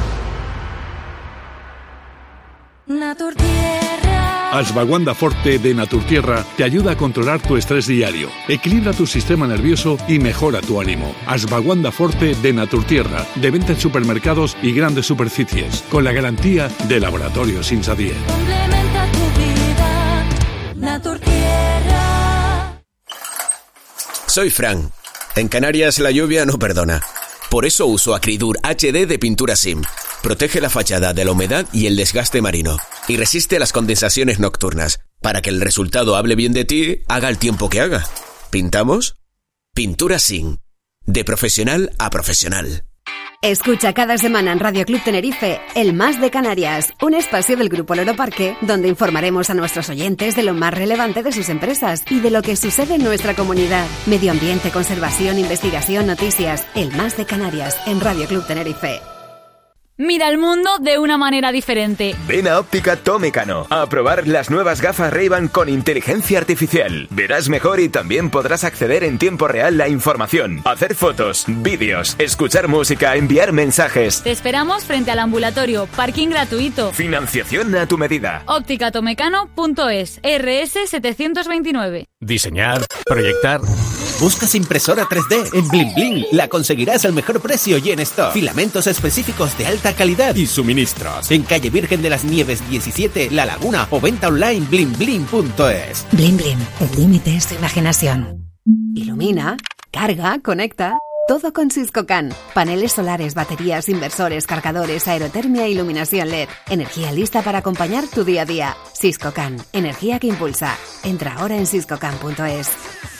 Ashwagandha Forte de Naturtierra te ayuda a controlar tu estrés diario, equilibra tu sistema nervioso y mejora tu ánimo. Ashwagandha Forte de Naturtierra, de venta en supermercados y grandes superficies, con la garantía de Laboratorios Insadier. Complementa tu vida, Naturtierra. Soy Fran. En Canarias la lluvia no perdona. Por eso uso Acridur H D de Pintura Sim. Protege la fachada de la humedad y el desgaste marino. Y resiste las condensaciones nocturnas. Para que el resultado hable bien de ti, haga el tiempo que haga. ¿Pintamos? Pintura Sim. De profesional a profesional. Escucha cada semana en Radio Club Tenerife El Más de Canarias, un espacio del Grupo Loro Parque donde informaremos a nuestros oyentes de lo más relevante de sus empresas y de lo que sucede en nuestra comunidad. Medio ambiente, conservación, investigación, noticias. El Más de Canarias en Radio Club Tenerife. Mira el mundo de una manera diferente. Ven a Óptica Tomecano a probar las nuevas gafas Ray-Ban con inteligencia artificial. Verás mejor y también podrás acceder en tiempo real a información, hacer fotos, vídeos, escuchar música, enviar mensajes. Te esperamos frente al ambulatorio, parking gratuito. Financiación a tu medida. óptica tomecano punto es, R S setecientos veintinueve. Diseñar, proyectar. ¿Buscas impresora tres D? En Bling Bling la conseguirás al mejor precio y en stock. Filamentos específicos de alta calidad y suministros. En calle Virgen de las Nieves diecisiete, La Laguna o venta online bling bling punto es. Bling Bling, el límite es tu imaginación. Ilumina, carga, conecta. Todo con Siscocan. Paneles solares, baterías, inversores, cargadores, aerotermia e iluminación L E D. Energía lista para acompañar tu día a día. Siscocan, energía que impulsa. Entra ahora en siscocan punto es.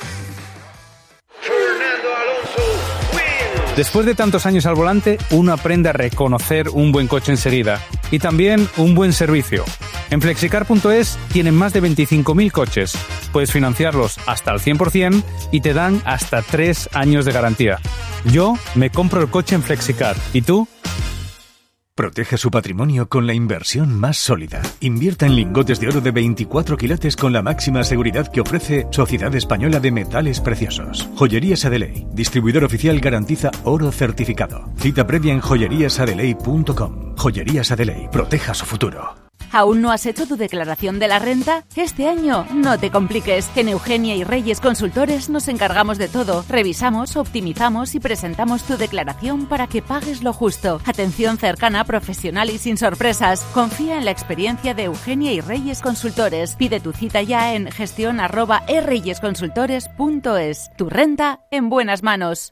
Después de tantos años al volante, uno aprende a reconocer un buen coche enseguida y también un buen servicio. En flexicar punto es tienen más de veinticinco mil coches. Puedes financiarlos hasta el cien por ciento y te dan hasta tres años de garantía. Yo me compro el coche en Flexicar. ¿Y tú? Protege su patrimonio con la inversión más sólida. Invierta en lingotes de oro de veinticuatro quilates con la máxima seguridad que ofrece Sociedad Española de Metales Preciosos. Joyerías Adeley, distribuidor oficial, garantiza oro certificado. Cita previa en joyerías adeley punto com. Joyerías Adeley, proteja su futuro. ¿Aún no has hecho tu declaración de la renta? Este año no te compliques. En Eugenia y Reyes Consultores nos encargamos de todo. Revisamos, optimizamos y presentamos tu declaración para que pagues lo justo. Atención cercana, profesional y sin sorpresas. Confía en la experiencia de Eugenia y Reyes Consultores. Pide tu cita ya en gestión arroba e reyes consultores punto es. Tu renta en buenas manos.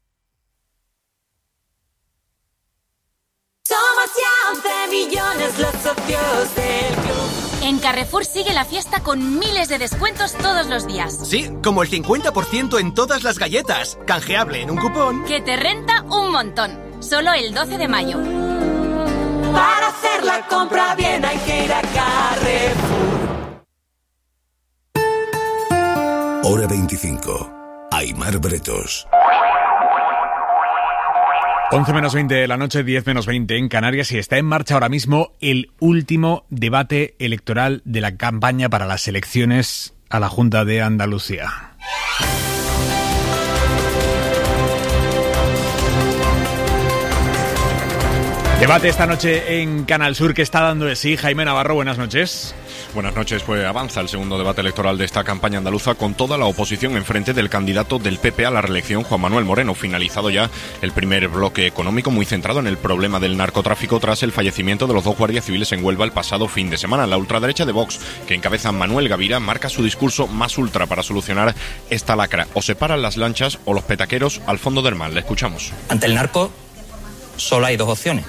Somos ya once millones los socios del club. En Carrefour sigue la fiesta con miles de descuentos todos los días. Sí, como el cincuenta por ciento en todas las galletas. Canjeable en un cupón. Que te renta un montón. Solo el doce de mayo. Para hacer la compra bien hay que ir a Carrefour. Hora veinticinco. Aimar Bretos. once menos veinte de la noche, diez menos veinte en Canarias, y está en marcha ahora mismo el último debate electoral de la campaña para las elecciones a la Junta de Andalucía. Debate esta noche en Canal Sur que está dando de sí. Jaime Navarro, buenas noches. Buenas noches, pues avanza el segundo debate electoral de esta campaña andaluza con toda la oposición enfrente del candidato del P P a la reelección, Juan Manuel Moreno. Finalizado ya el primer bloque económico, muy centrado en el problema del narcotráfico tras el fallecimiento de los dos guardias civiles en Huelva el pasado fin de semana. La ultraderecha de Vox, que encabeza Manuel Gavira, marca su discurso más ultra para solucionar esta lacra. O se paran las lanchas o los petaqueros al fondo del mar. Le escuchamos. Ante el narco solo hay dos opciones: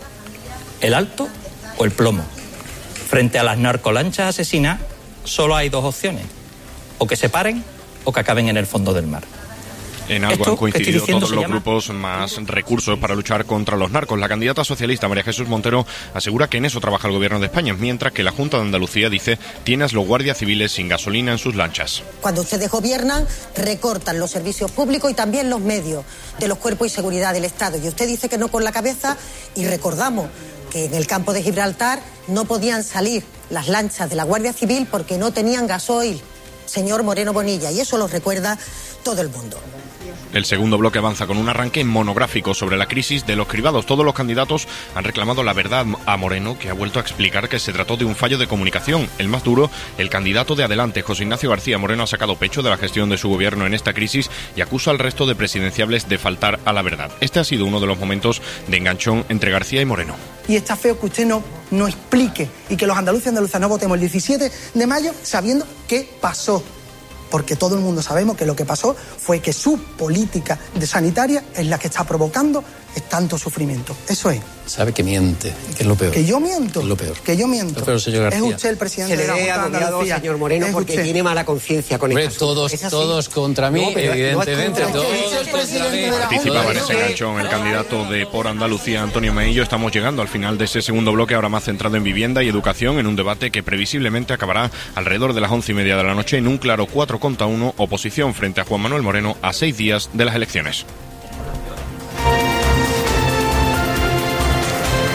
el alto o el plomo. Frente a las narcolanchas asesinas, solo hay dos opciones: o que se paren o que acaben en el fondo del mar. En algo Esto han coincidido diciendo todos se los llama... grupos más recursos para luchar contra los narcos. La candidata socialista María Jesús Montero asegura que en eso trabaja el gobierno de España, mientras que la Junta de Andalucía dice tienes los guardias civiles sin gasolina en sus lanchas. Cuando ustedes gobiernan, recortan los servicios públicos y también los medios de los cuerpos y seguridad del Estado. Y usted dice que no con la cabeza, y recordamos que en el campo de Gibraltar no podían salir las lanchas de la Guardia Civil porque no tenían gasoil, señor Moreno Bonilla, y eso lo recuerda todo el mundo. El segundo bloque avanza con un arranque monográfico sobre la crisis de los cribados. Todos los candidatos han reclamado la verdad a Moreno, que ha vuelto a explicar que se trató de un fallo de comunicación. El más duro, el candidato de Adelante, José Ignacio García Moreno, ha sacado pecho de la gestión de su gobierno en esta crisis y acusa al resto de presidenciables de faltar a la verdad. Este ha sido uno de los momentos de enganchón entre García y Moreno. Y está feo que usted no, no explique y que los andaluces y andaluzas no votemos el diecisiete de mayo sabiendo qué pasó. Porque todo el mundo sabemos que lo que pasó fue que su política de sanitaria es la que está provocando tanto sufrimiento. Eso es. Sabe que miente, que es lo peor. Que yo miento. Es lo peor. Que yo miento. Lo peor, señor García. Es usted el presidente Se de la le Junta de agobiado, Andalucía. señor Moreno, es porque usted. tiene mala conciencia con Hombre, esto. todos, todos contra mí, no, pero, evidentemente. no, todos es contra mí. Participaba en ese enganchón el candidato de Por Andalucía, Antonio Maillo. Estamos llegando al final de ese segundo bloque, ahora más centrado en vivienda y educación, en un debate que previsiblemente acabará alrededor de las once y media de la noche en un claro cuatro contra uno, oposición frente a Juan Manuel Moreno a seis días de las elecciones.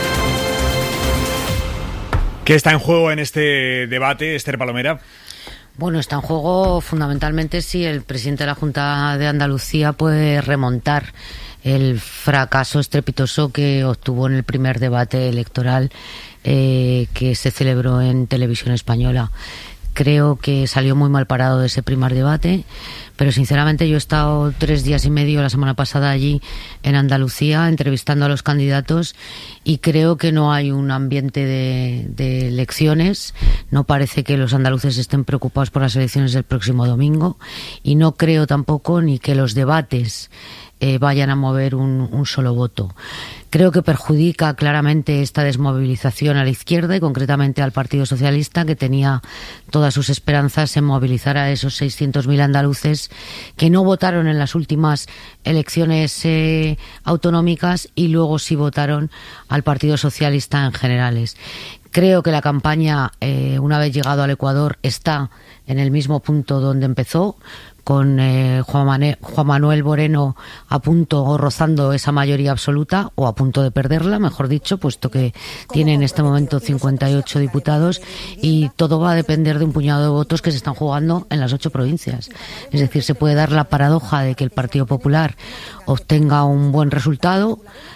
¿Qué está en juego en este debate, Esther Palomera? Bueno, está en juego fundamentalmente si el presidente de la Junta de Andalucía puede remontar el fracaso estrepitoso que obtuvo en el primer debate electoral eh, que se celebró en Televisión Española. Creo que salió muy mal parado de ese primer debate, pero sinceramente yo he estado tres días y medio la semana pasada allí en Andalucía entrevistando a los candidatos y creo que no hay un ambiente de, de elecciones. No parece que los andaluces estén preocupados por las elecciones del próximo domingo y no creo tampoco ni que los debates eh, vayan a mover un, un solo voto. Creo que perjudica claramente esta desmovilización a la izquierda y concretamente al Partido Socialista, que tenía todas sus esperanzas en movilizar a esos seiscientos mil andaluces que no votaron en las últimas elecciones eh, autonómicas y luego sí votaron al Partido Socialista en generales. Creo que la campaña, eh, una vez llegado al Ecuador, está en el mismo punto donde empezó, con eh, Juan, Manuel, Juan Manuel Moreno a punto o rozando esa mayoría absoluta o a punto de perderla, mejor dicho, puesto que tiene en este momento cincuenta y ocho diputados y todo va a depender de un puñado de votos que se están jugando en las ocho provincias. Es decir, se puede dar la paradoja de que el Partido Popular obtenga un buen resultado,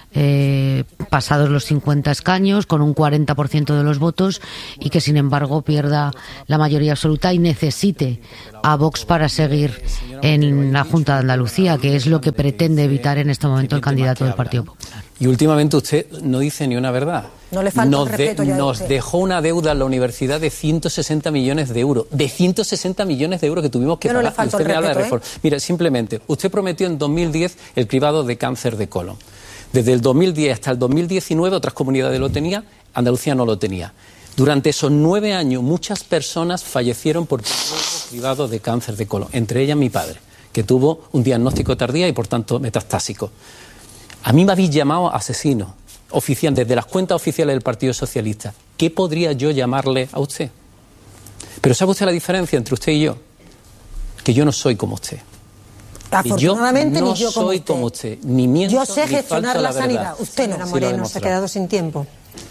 Eh, pasados los cincuenta escaños, con un cuarenta por ciento de los votos y que sin embargo pierda la mayoría absoluta y necesite a Vox para seguir en la Junta de Andalucía, que es lo que pretende evitar en este momento el candidato del Partido Popular. Y últimamente usted no dice ni una verdad. No le falta nos, el respeto de, ya nos usted. dejó una deuda en la universidad de ciento sesenta millones de euros. De ciento sesenta millones de euros que tuvimos que Yo no pagar. le falta Y usted el me habla de respeto, reforma. Mira, simplemente, usted prometió en dos mil diez el cribado de cáncer de colon. Desde el dos mil diez hasta el dos mil diecinueve otras comunidades lo tenían, Andalucía no lo tenía. Durante esos nueve años muchas personas fallecieron por cribado de cáncer de colon, entre ellas mi padre, que tuvo un diagnóstico tardío y por tanto metastásico. A mí me habéis llamado asesino oficial desde las cuentas oficiales del Partido Socialista. ¿Qué podría yo llamarle a usted? Pero ¿sabe usted la diferencia entre usted y yo? Que yo no soy como usted. Afortunadamente, yo no ni yo como soy usted. como usted, ni miento, Yo sé ni gestionar falto la, la sanidad. verdad. Usted no. Sí, Moreno se ha quedado sin tiempo.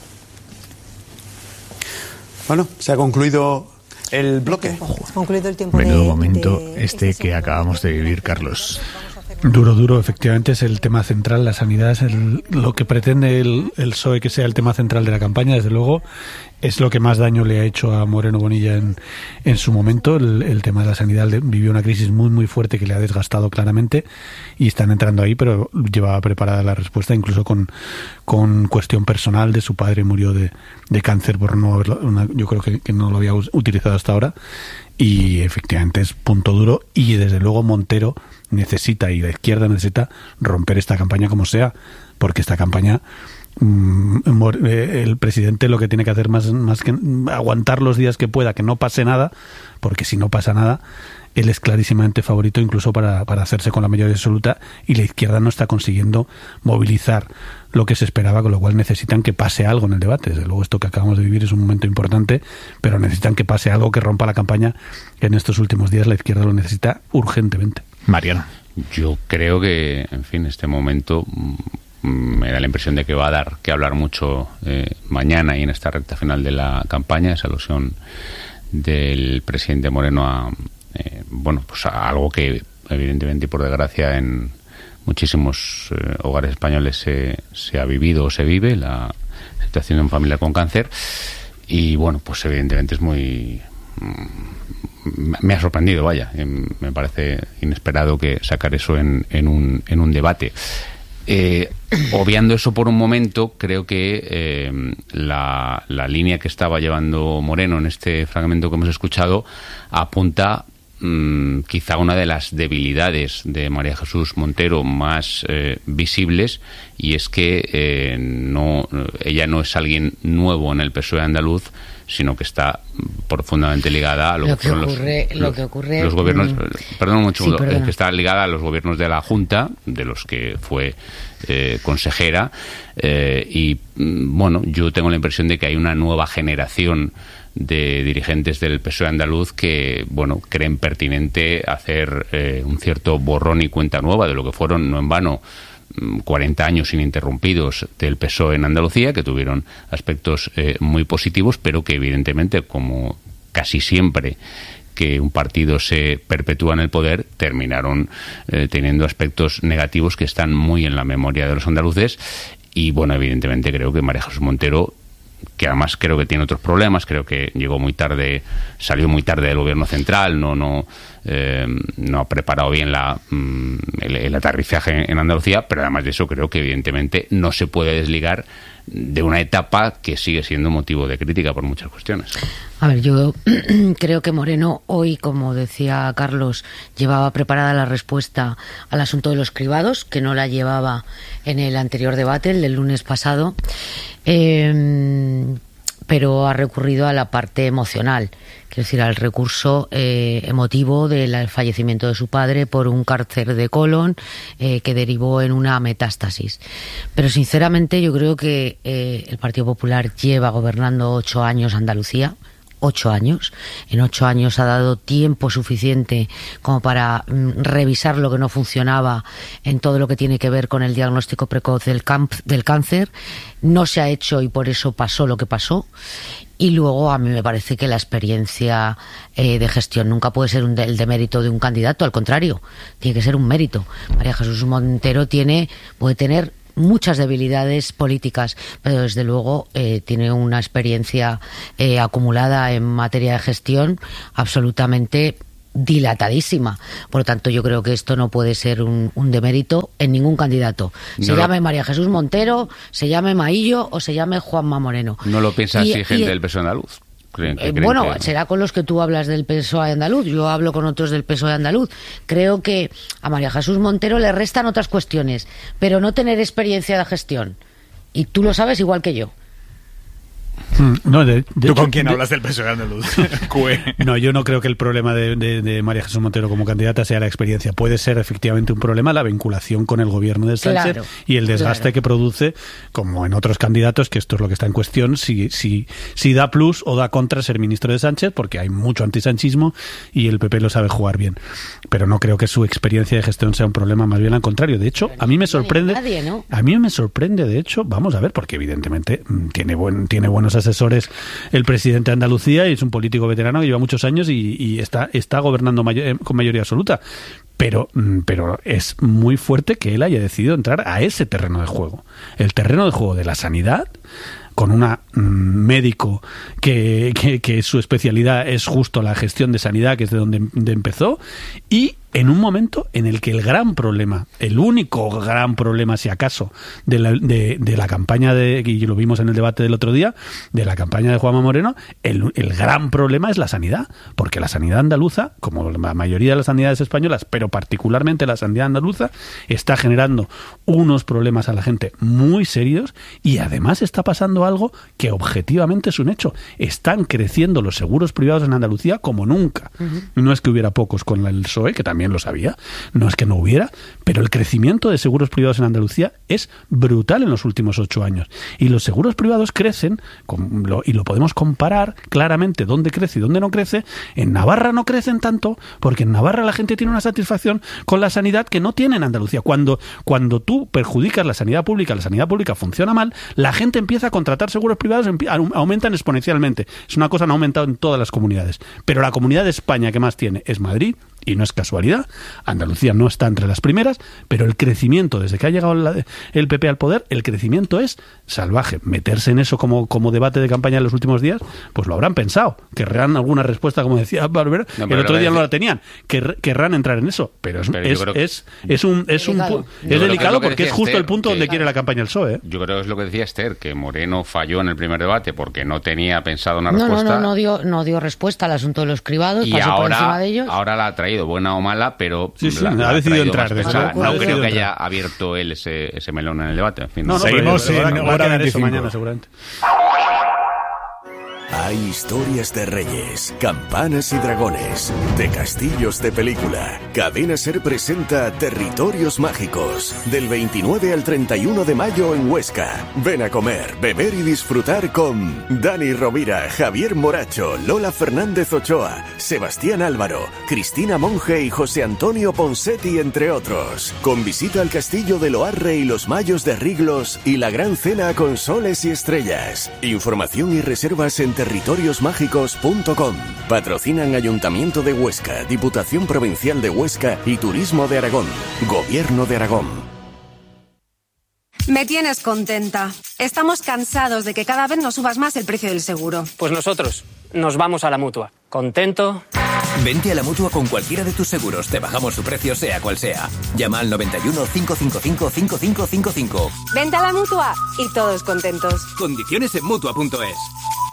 Bueno, se ha concluido el bloque. Se ha concluido el tiempo. Menudo de, momento de este que acabamos de vivir, Carlos. Duro, duro, efectivamente es el tema central, la sanidad es el, lo que pretende el, el P S O E que sea el tema central de la campaña, desde luego es lo que más daño le ha hecho a Moreno Bonilla en, en su momento, el, el tema de la sanidad. Vivió una crisis muy muy fuerte que le ha desgastado claramente y están entrando ahí, pero llevaba preparada la respuesta, incluso con, con cuestión personal de su padre, murió de, de cáncer por no haberlo, una, yo creo que, que no lo había utilizado hasta ahora y efectivamente es punto duro y desde luego Montero necesita y la izquierda necesita romper esta campaña como sea, porque esta campaña mmm, el presidente lo que tiene que hacer más, más que aguantar los días que pueda, que no pase nada, porque si no pasa nada él es clarísimamente favorito incluso para, para hacerse con la mayoría absoluta y la izquierda no está consiguiendo movilizar lo que se esperaba, con lo cual necesitan que pase algo en el debate. Desde luego esto que acabamos de vivir es un momento importante, pero necesitan que pase algo que rompa la campaña, que en estos últimos días la izquierda lo necesita urgentemente. Mariano. Yo creo que, en fin, este momento mm, me da la impresión de que va a dar que hablar mucho eh, mañana y en esta recta final de la campaña, esa alusión del presidente Moreno a, eh, bueno, pues a algo que evidentemente y por desgracia en muchísimos eh, hogares españoles se, se ha vivido o se vive, la situación de un familiar con cáncer y bueno, pues evidentemente es muy... me ha sorprendido, vaya, me parece inesperado que sacar eso en, en, un, en un debate. Eh, obviando eso por un momento, creo que eh, la, la línea que estaba llevando Moreno en este fragmento que hemos escuchado apunta mmm, quizá una de las debilidades de María Jesús Montero más eh, visibles, y es que eh, no, ella no es alguien nuevo en el P S O E andaluz, sino que está profundamente ligada a lo, lo que, que fueron ocurre, los, lo los, que ocurre los gobiernos, mm, perdón un segundo, sí, que está ligada a los gobiernos de la Junta, de los que fue eh, consejera, eh, y bueno, yo tengo la impresión de que hay una nueva generación de dirigentes del P S O E andaluz que, bueno, creen pertinente hacer eh, un cierto borrón y cuenta nueva de lo que fueron, no en vano, cuarenta años ininterrumpidos del P S O E en Andalucía, que tuvieron aspectos eh, muy positivos, pero que evidentemente, como casi siempre que un partido se perpetúa en el poder, terminaron eh, teniendo aspectos negativos que están muy en la memoria de los andaluces. Y bueno, evidentemente creo que María Jesús Montero, que además creo que tiene otros problemas, creo que llegó muy tarde, salió muy tarde del gobierno central, no no eh, no ha preparado bien la mm, el, el aterrizaje en Andalucía, pero además de eso creo que evidentemente no se puede desligar de una etapa que sigue siendo motivo de crítica por muchas cuestiones. A ver, yo creo que Moreno hoy, como decía Carlos, llevaba preparada la respuesta al asunto de los cribados, que no la llevaba en el anterior debate, el del lunes pasado, eh, pero ha recurrido a la parte emocional, quiero decir, al recurso eh, emotivo del fallecimiento de su padre por un cáncer de colon eh, que derivó en una metástasis. Pero sinceramente yo creo que eh, el Partido Popular lleva gobernando ocho años Andalucía, ocho años. En ocho años ha dado tiempo suficiente como para mm, revisar lo que no funcionaba en todo lo que tiene que ver con el diagnóstico precoz del, camp- del cáncer. No se ha hecho y por eso pasó lo que pasó. Y luego a mí me parece que la experiencia eh, de gestión nunca puede ser un de, el demérito de un candidato, al contrario, tiene que ser un mérito. María Jesús Montero tiene, puede tener muchas debilidades políticas, pero desde luego eh, tiene una experiencia eh, acumulada en materia de gestión absolutamente dilatadísima. Por lo tanto, yo creo que esto no puede ser un, un demérito en ningún candidato. Se no llame lo... María Jesús Montero, se llame Maillo o se llame Juanma Moreno. No lo piensa y, así gente y, del P S O E andaluz. ¿Creen, eh, creen bueno, que... será con los que tú hablas del P S O E andaluz. Yo hablo con otros del P S O E andaluz. Creo que a María Jesús Montero le restan otras cuestiones, pero no tener experiencia de gestión. Y tú lo sabes igual que yo. No, de, de ¿Tú con hecho, quién de, hablas del P S O E andaluz? No, yo no creo que el problema de, de, de María Jesús Montero como candidata sea la experiencia. Puede ser efectivamente un problema la vinculación con el gobierno de Sánchez, claro, y el desgaste claro. que produce, como en otros candidatos, que esto es lo que está en cuestión, si, si, si da plus o da contra ser ministro de Sánchez, porque hay mucho antisanchismo y el P P lo sabe jugar bien. Pero no creo que su experiencia de gestión sea un problema, más bien al contrario. De hecho, a mí me sorprende, nadie, ¿no? a mí me sorprende, de hecho, vamos a ver, porque evidentemente tiene buen, tiene buenos asesores el presidente de Andalucía y es un político veterano que lleva muchos años y, y está, está gobernando mayor, con mayoría absoluta. Pero, pero es muy fuerte que él haya decidido entrar a ese terreno de juego. El terreno de juego de la sanidad, con un mm, médico que, que, que su especialidad es justo la gestión de sanidad, que es de donde de empezó, y en un momento en el que el gran problema, el único gran problema, si acaso, de la, de, de la campaña de, y lo vimos en el debate del otro día, de la campaña de Juanma Moreno, el, el gran problema es la sanidad, porque la sanidad andaluza, como la mayoría de las sanidades españolas, pero particularmente la sanidad andaluza, está generando unos problemas a la gente muy serios y además está pasando algo que objetivamente es un hecho. Están creciendo los seguros privados en Andalucía como nunca. Uh-huh. No es que hubiera pocos con el P S O E, que también lo sabía, no es que no hubiera, pero el crecimiento de seguros privados en Andalucía es brutal en los últimos ocho años. Y los seguros privados crecen, con lo, y lo podemos comparar claramente dónde crece y dónde no crece. En Navarra no crecen tanto, porque en Navarra la gente tiene una satisfacción con la sanidad que no tiene en Andalucía. Cuando, cuando tú perjudicas la sanidad pública, la sanidad pública funciona mal, la gente empieza a contratar seguros privados, aumentan exponencialmente. Es una cosa que no ha aumentado en todas las comunidades. Pero la comunidad de España que más tiene es Madrid, y no es casualidad. Andalucía no está entre las primeras, pero el crecimiento, desde que ha llegado la, el P P al poder, el crecimiento es salvaje. Meterse en eso como, como debate de campaña en los últimos días, pues lo habrán pensado. Querrán alguna respuesta, como decía Barbera, no, el otro día no la tenían. Quer, querrán entrar en eso, pero es, pero es, que, es, es un es un delicado, es delicado es porque es justo Esther, el punto donde quiere la campaña el P S O E. ¿eh? Yo creo que es lo que decía Esther, que Moreno falló en el primer debate porque no tenía pensado una no, respuesta. No, no, no dio, no dio respuesta al asunto de los cribados, y pasó ahora, por encima de ellos. Ahora la ha traído, buena o mala, pero sí, sí, la, ha decidido entrar. De no no creo que haya abierto él ese, ese melón en el debate. En fin, no, no, seguimos en hora veinticinco. Mañana, seguramente. Hay historias de reyes, campanas y dragones, de castillos de película. Cadena Ser presenta Territorios Mágicos, del veintinueve al treinta y uno de mayo en Huesca. Ven a comer, beber y disfrutar con Dani Rovira, Javier Moracho, Lola Fernández Ochoa, Sebastián Álvaro, Cristina Monge y José Antonio Ponsetti, entre otros. Con visita al castillo de Loarre y los Mayos de Riglos y la gran cena con soles y estrellas. Información y reservas en territorios mágicos punto com. Patrocinan Ayuntamiento de Huesca, Diputación Provincial de Huesca y Turismo de Aragón. Gobierno de Aragón. Me tienes contenta. Estamos cansados de que cada vez nos subas más el precio del seguro. Pues nosotros nos vamos a la Mutua. ¿Contento? Vente a la Mutua con cualquiera de tus seguros. Te bajamos su precio sea cual sea. Llama al noventa y uno, cinco cinco cinco, cinco cinco cinco cinco. Vente a la Mutua y todos contentos. Condiciones en Mutua punto es.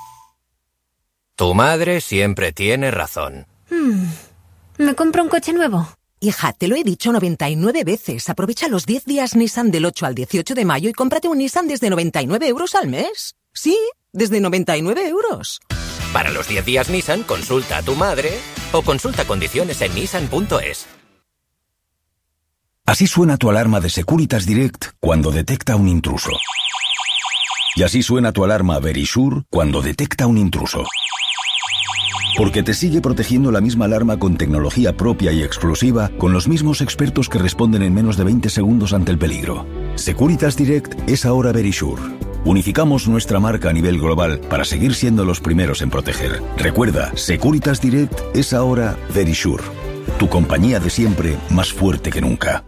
Tu madre siempre tiene razón. Hmm. ¿Me compro un coche nuevo? Hija, te lo he dicho noventa y nueve veces. Aprovecha los diez días Nissan del ocho al dieciocho de mayo y cómprate un Nissan desde noventa y nueve euros al mes. Sí, desde noventa y nueve euros. Para los diez días Nissan, consulta a tu madre o consulta condiciones en nissan punto es. Así suena tu alarma de Securitas Direct cuando detecta un intruso. Y así suena tu alarma Verisure cuando detecta un intruso. Porque te sigue protegiendo la misma alarma con tecnología propia y exclusiva, con los mismos expertos que responden en menos de veinte segundos ante el peligro. Securitas Direct es ahora Verisure. Unificamos nuestra marca a nivel global para seguir siendo los primeros en proteger. Recuerda, Securitas Direct es ahora Verisure. Tu compañía de siempre, más fuerte que nunca.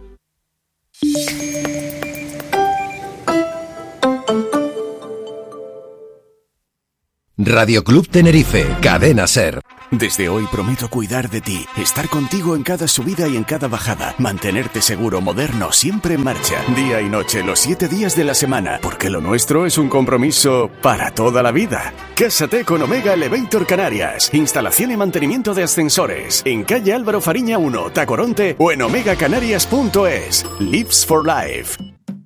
Radio Club Tenerife, Cadena Ser. Desde hoy prometo cuidar de ti, estar contigo en cada subida y en cada bajada, mantenerte seguro, moderno, siempre en marcha, día y noche, los siete días de la semana, porque lo nuestro es un compromiso para toda la vida. Cásate con Omega Elevator Canarias, instalación y mantenimiento de ascensores, en calle Álvaro Fariña uno, Tacoronte o en omega canarias punto es. Lives for Life.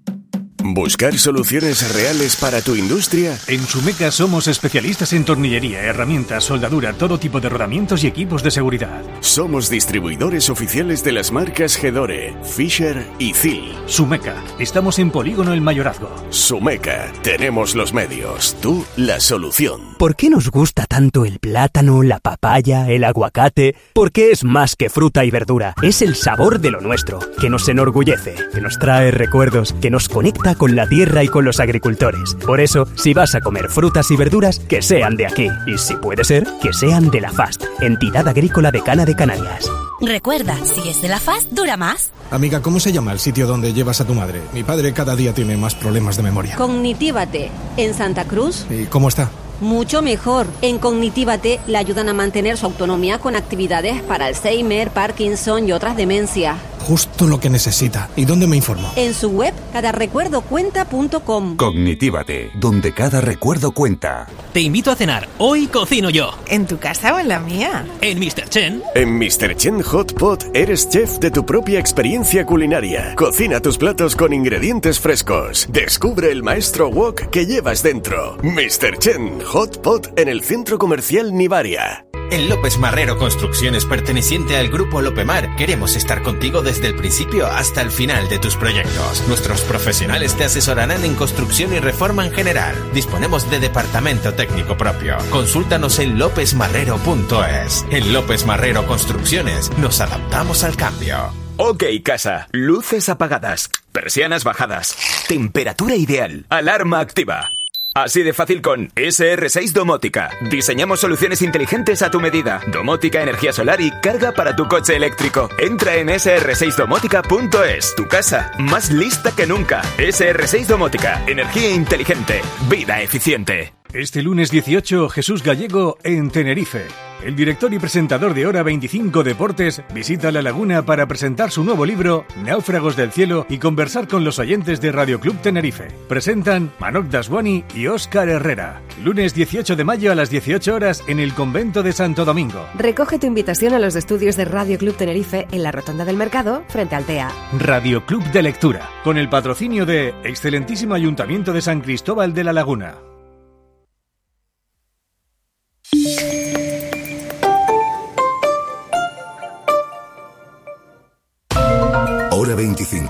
¿Buscar soluciones reales para tu industria? En Sumeca somos especialistas en tornillería, herramientas, soldadura, todo tipo de rodamientos y equipos de seguridad. Somos distribuidores oficiales de las marcas Gedore, Fisher y Z I L. Sumeca, estamos en Polígono El Mayorazgo. Sumeca, tenemos los medios, tú la solución. ¿Por qué nos gusta tanto el plátano, la papaya, el aguacate? Porque es más que fruta y verdura. Es el sabor de lo nuestro, que nos enorgullece, que nos trae recuerdos, que nos conecta con la tierra y con los agricultores. Por eso, si vas a comer frutas y verduras, que sean de aquí. Y si puede ser, que sean de la FAST, Entidad Agrícola Decana de Canarias. Recuerda, si es de la FAST, dura más. Amiga, ¿cómo se llama el sitio donde llevas a tu madre? Mi padre cada día tiene más problemas de memoria. Cognitívate, en Santa Cruz. ¿Y cómo está? Mucho mejor. En Cognitívate le ayudan a mantener su autonomía con actividades para Alzheimer, Parkinson y otras demencias. Justo lo que necesita. ¿Y dónde me informo? En su web, cada recuerdo cuenta punto com. Cognitívate, donde cada recuerdo cuenta. Te invito a cenar. Hoy cocino yo. ¿En tu casa o en la mía? En mister Chen. En mister Chen Hot Pot eres chef de tu propia experiencia culinaria. Cocina tus platos con ingredientes frescos. Descubre el maestro wok que llevas dentro. mister Chen Hot Pot en el Centro Comercial Nivaria. En López Marrero Construcciones, perteneciente al Grupo Lopemar, queremos estar contigo desde el principio hasta el final de tus proyectos. Nuestros profesionales te asesorarán en construcción y reforma en general. Disponemos de departamento técnico propio. Consúltanos en lópez marrero punto es. En López Marrero Construcciones nos adaptamos al cambio. Ok, casa. Luces apagadas. Persianas bajadas. Temperatura ideal. Alarma activa. Así de fácil con ese erre seis Domótica. Diseñamos soluciones inteligentes a tu medida. Domótica, energía solar y carga para tu coche eléctrico. Entra en ese erre seis domótica punto es. Tu casa, más lista que nunca. ese erre seis Domótica. Energía inteligente. Vida eficiente. Este lunes dieciocho, Jesús Gallego en Tenerife. El director y presentador de Hora veinticinco Deportes visita La Laguna para presentar su nuevo libro, Náufragos del Cielo, y conversar con los oyentes de Radio Club Tenerife. Presentan Manok Daswani y Óscar Herrera. Lunes dieciocho de mayo a las dieciocho horas en el Convento de Santo Domingo. Recoge tu invitación a los estudios de Radio Club Tenerife en la Rotonda del Mercado, frente al T E A. Radio Club de Lectura, con el patrocinio de Excelentísimo Ayuntamiento de San Cristóbal de La Laguna.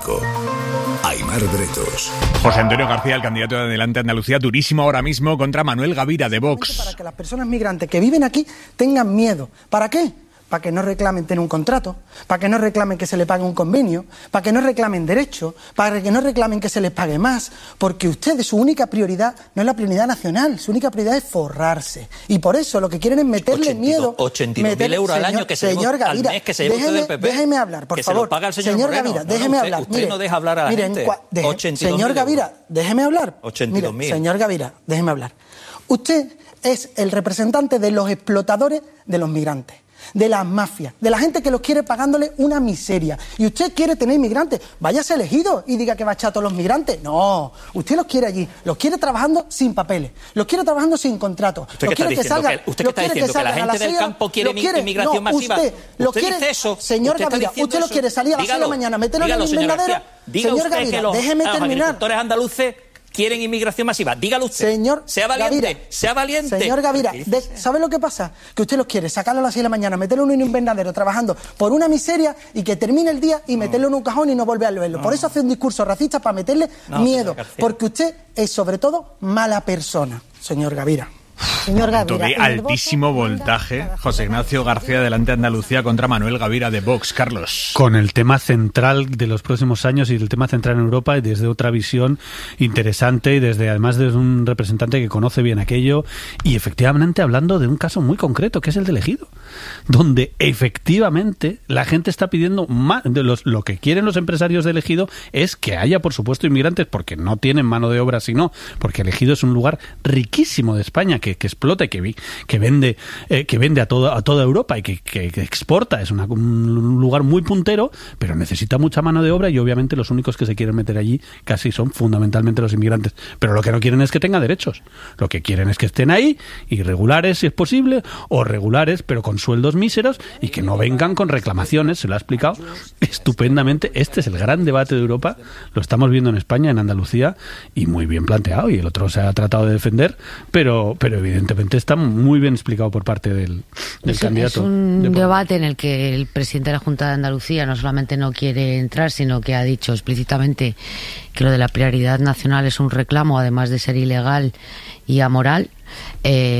México. Aimar Bretos. José Antonio García, el candidato de Adelante Andalucía, durísimo ahora mismo contra Manuel Gavira de Vox. Para que las personas migrantes que viven aquí tengan miedo. ¿Para qué? Para que no reclamen tener un contrato, para que no reclamen que se les pague un convenio, para que no reclamen derechos, para que no reclamen que se les pague más, porque ustedes, su única prioridad no es la prioridad nacional, su única prioridad es forrarse. Y por eso lo que quieren es meterle miedo... ochenta y dos mil euros al año que se señor lleva, Gavira, al mes que se lleva usted del P P. Déjeme hablar, por que favor. Se lo paga el señor, señor Moreno. Gavira, no, déjeme no, usted, hablar. Usted mire, no deja hablar a la mire, gente. Deje, ochenta y dos señor Gavira, déjeme hablar. ochenta y dos mil. Señor Gavira, déjeme hablar. Usted es el representante de los explotadores de los migrantes, de las mafias, de la gente que los quiere pagándole una miseria. Y usted quiere tener inmigrantes, váyase elegido y diga que va a echar a todos los migrantes. No, usted los quiere allí, los quiere trabajando sin papeles, los quiere trabajando sin contrato. ¿Usted qué está diciendo? Que, ¿Usted qué está diciendo? ¿Que la gente del campo quiere inmigración masiva? Usted, lo ¿Usted quiere, dice eso? Señor ¿Usted Gavira, usted lo quiere salir a las seis de la mañana, meterlo en el invernadero. Diga señor usted Gavira, que los, déjeme los terminar. agricultores andaluces quieren inmigración masiva. Dígalo usted. Señor sea valiente, Gavira, sea valiente. Señor Gavira, de, ¿sabe lo que pasa? Que usted los quiere sacarlo a las seis de la mañana, meterlo en un invernadero trabajando por una miseria y que termine el día y no. meterlo en un cajón y no volver a verlo. No. Por eso hace un discurso racista para meterle no, miedo. Porque usted es sobre todo mala persona, señor Gavira. Señor Gavira, de altísimo voltaje, José Ignacio García, Adelante Andalucía, contra Manuel Gavira de Vox. Carlos. Con el tema central de los próximos años y el tema central en Europa, y desde otra visión interesante y desde además desde un representante que conoce bien aquello, y efectivamente hablando de un caso muy concreto, que es el del Ejido, donde efectivamente la gente está pidiendo más. De los, lo que quieren los empresarios del Ejido es que haya, por supuesto, inmigrantes, porque no tienen mano de obra, sino porque el Ejido es un lugar riquísimo de España, que, que explota y que, que vende eh, que vende a, todo, a toda Europa y que, que, que exporta. Es una, un lugar muy puntero, pero necesita mucha mano de obra y obviamente los únicos que se quieren meter allí casi son fundamentalmente los inmigrantes. Pero lo que no quieren es que tenga derechos. Lo que quieren es que estén ahí, irregulares si es posible, o regulares pero con sueldos míseros, y que no vengan con reclamaciones. Se lo ha explicado estupendamente. Este es el gran debate de Europa. Lo estamos viendo en España, en Andalucía, y muy bien planteado, y el otro se ha tratado de defender, pero, pero evidentemente está muy bien explicado por parte del, del es, candidato. Es un de debate en el que el presidente de la Junta de Andalucía no solamente no quiere entrar, sino que ha dicho explícitamente que lo de la prioridad nacional es un reclamo, además de ser ilegal y amoral. Eh,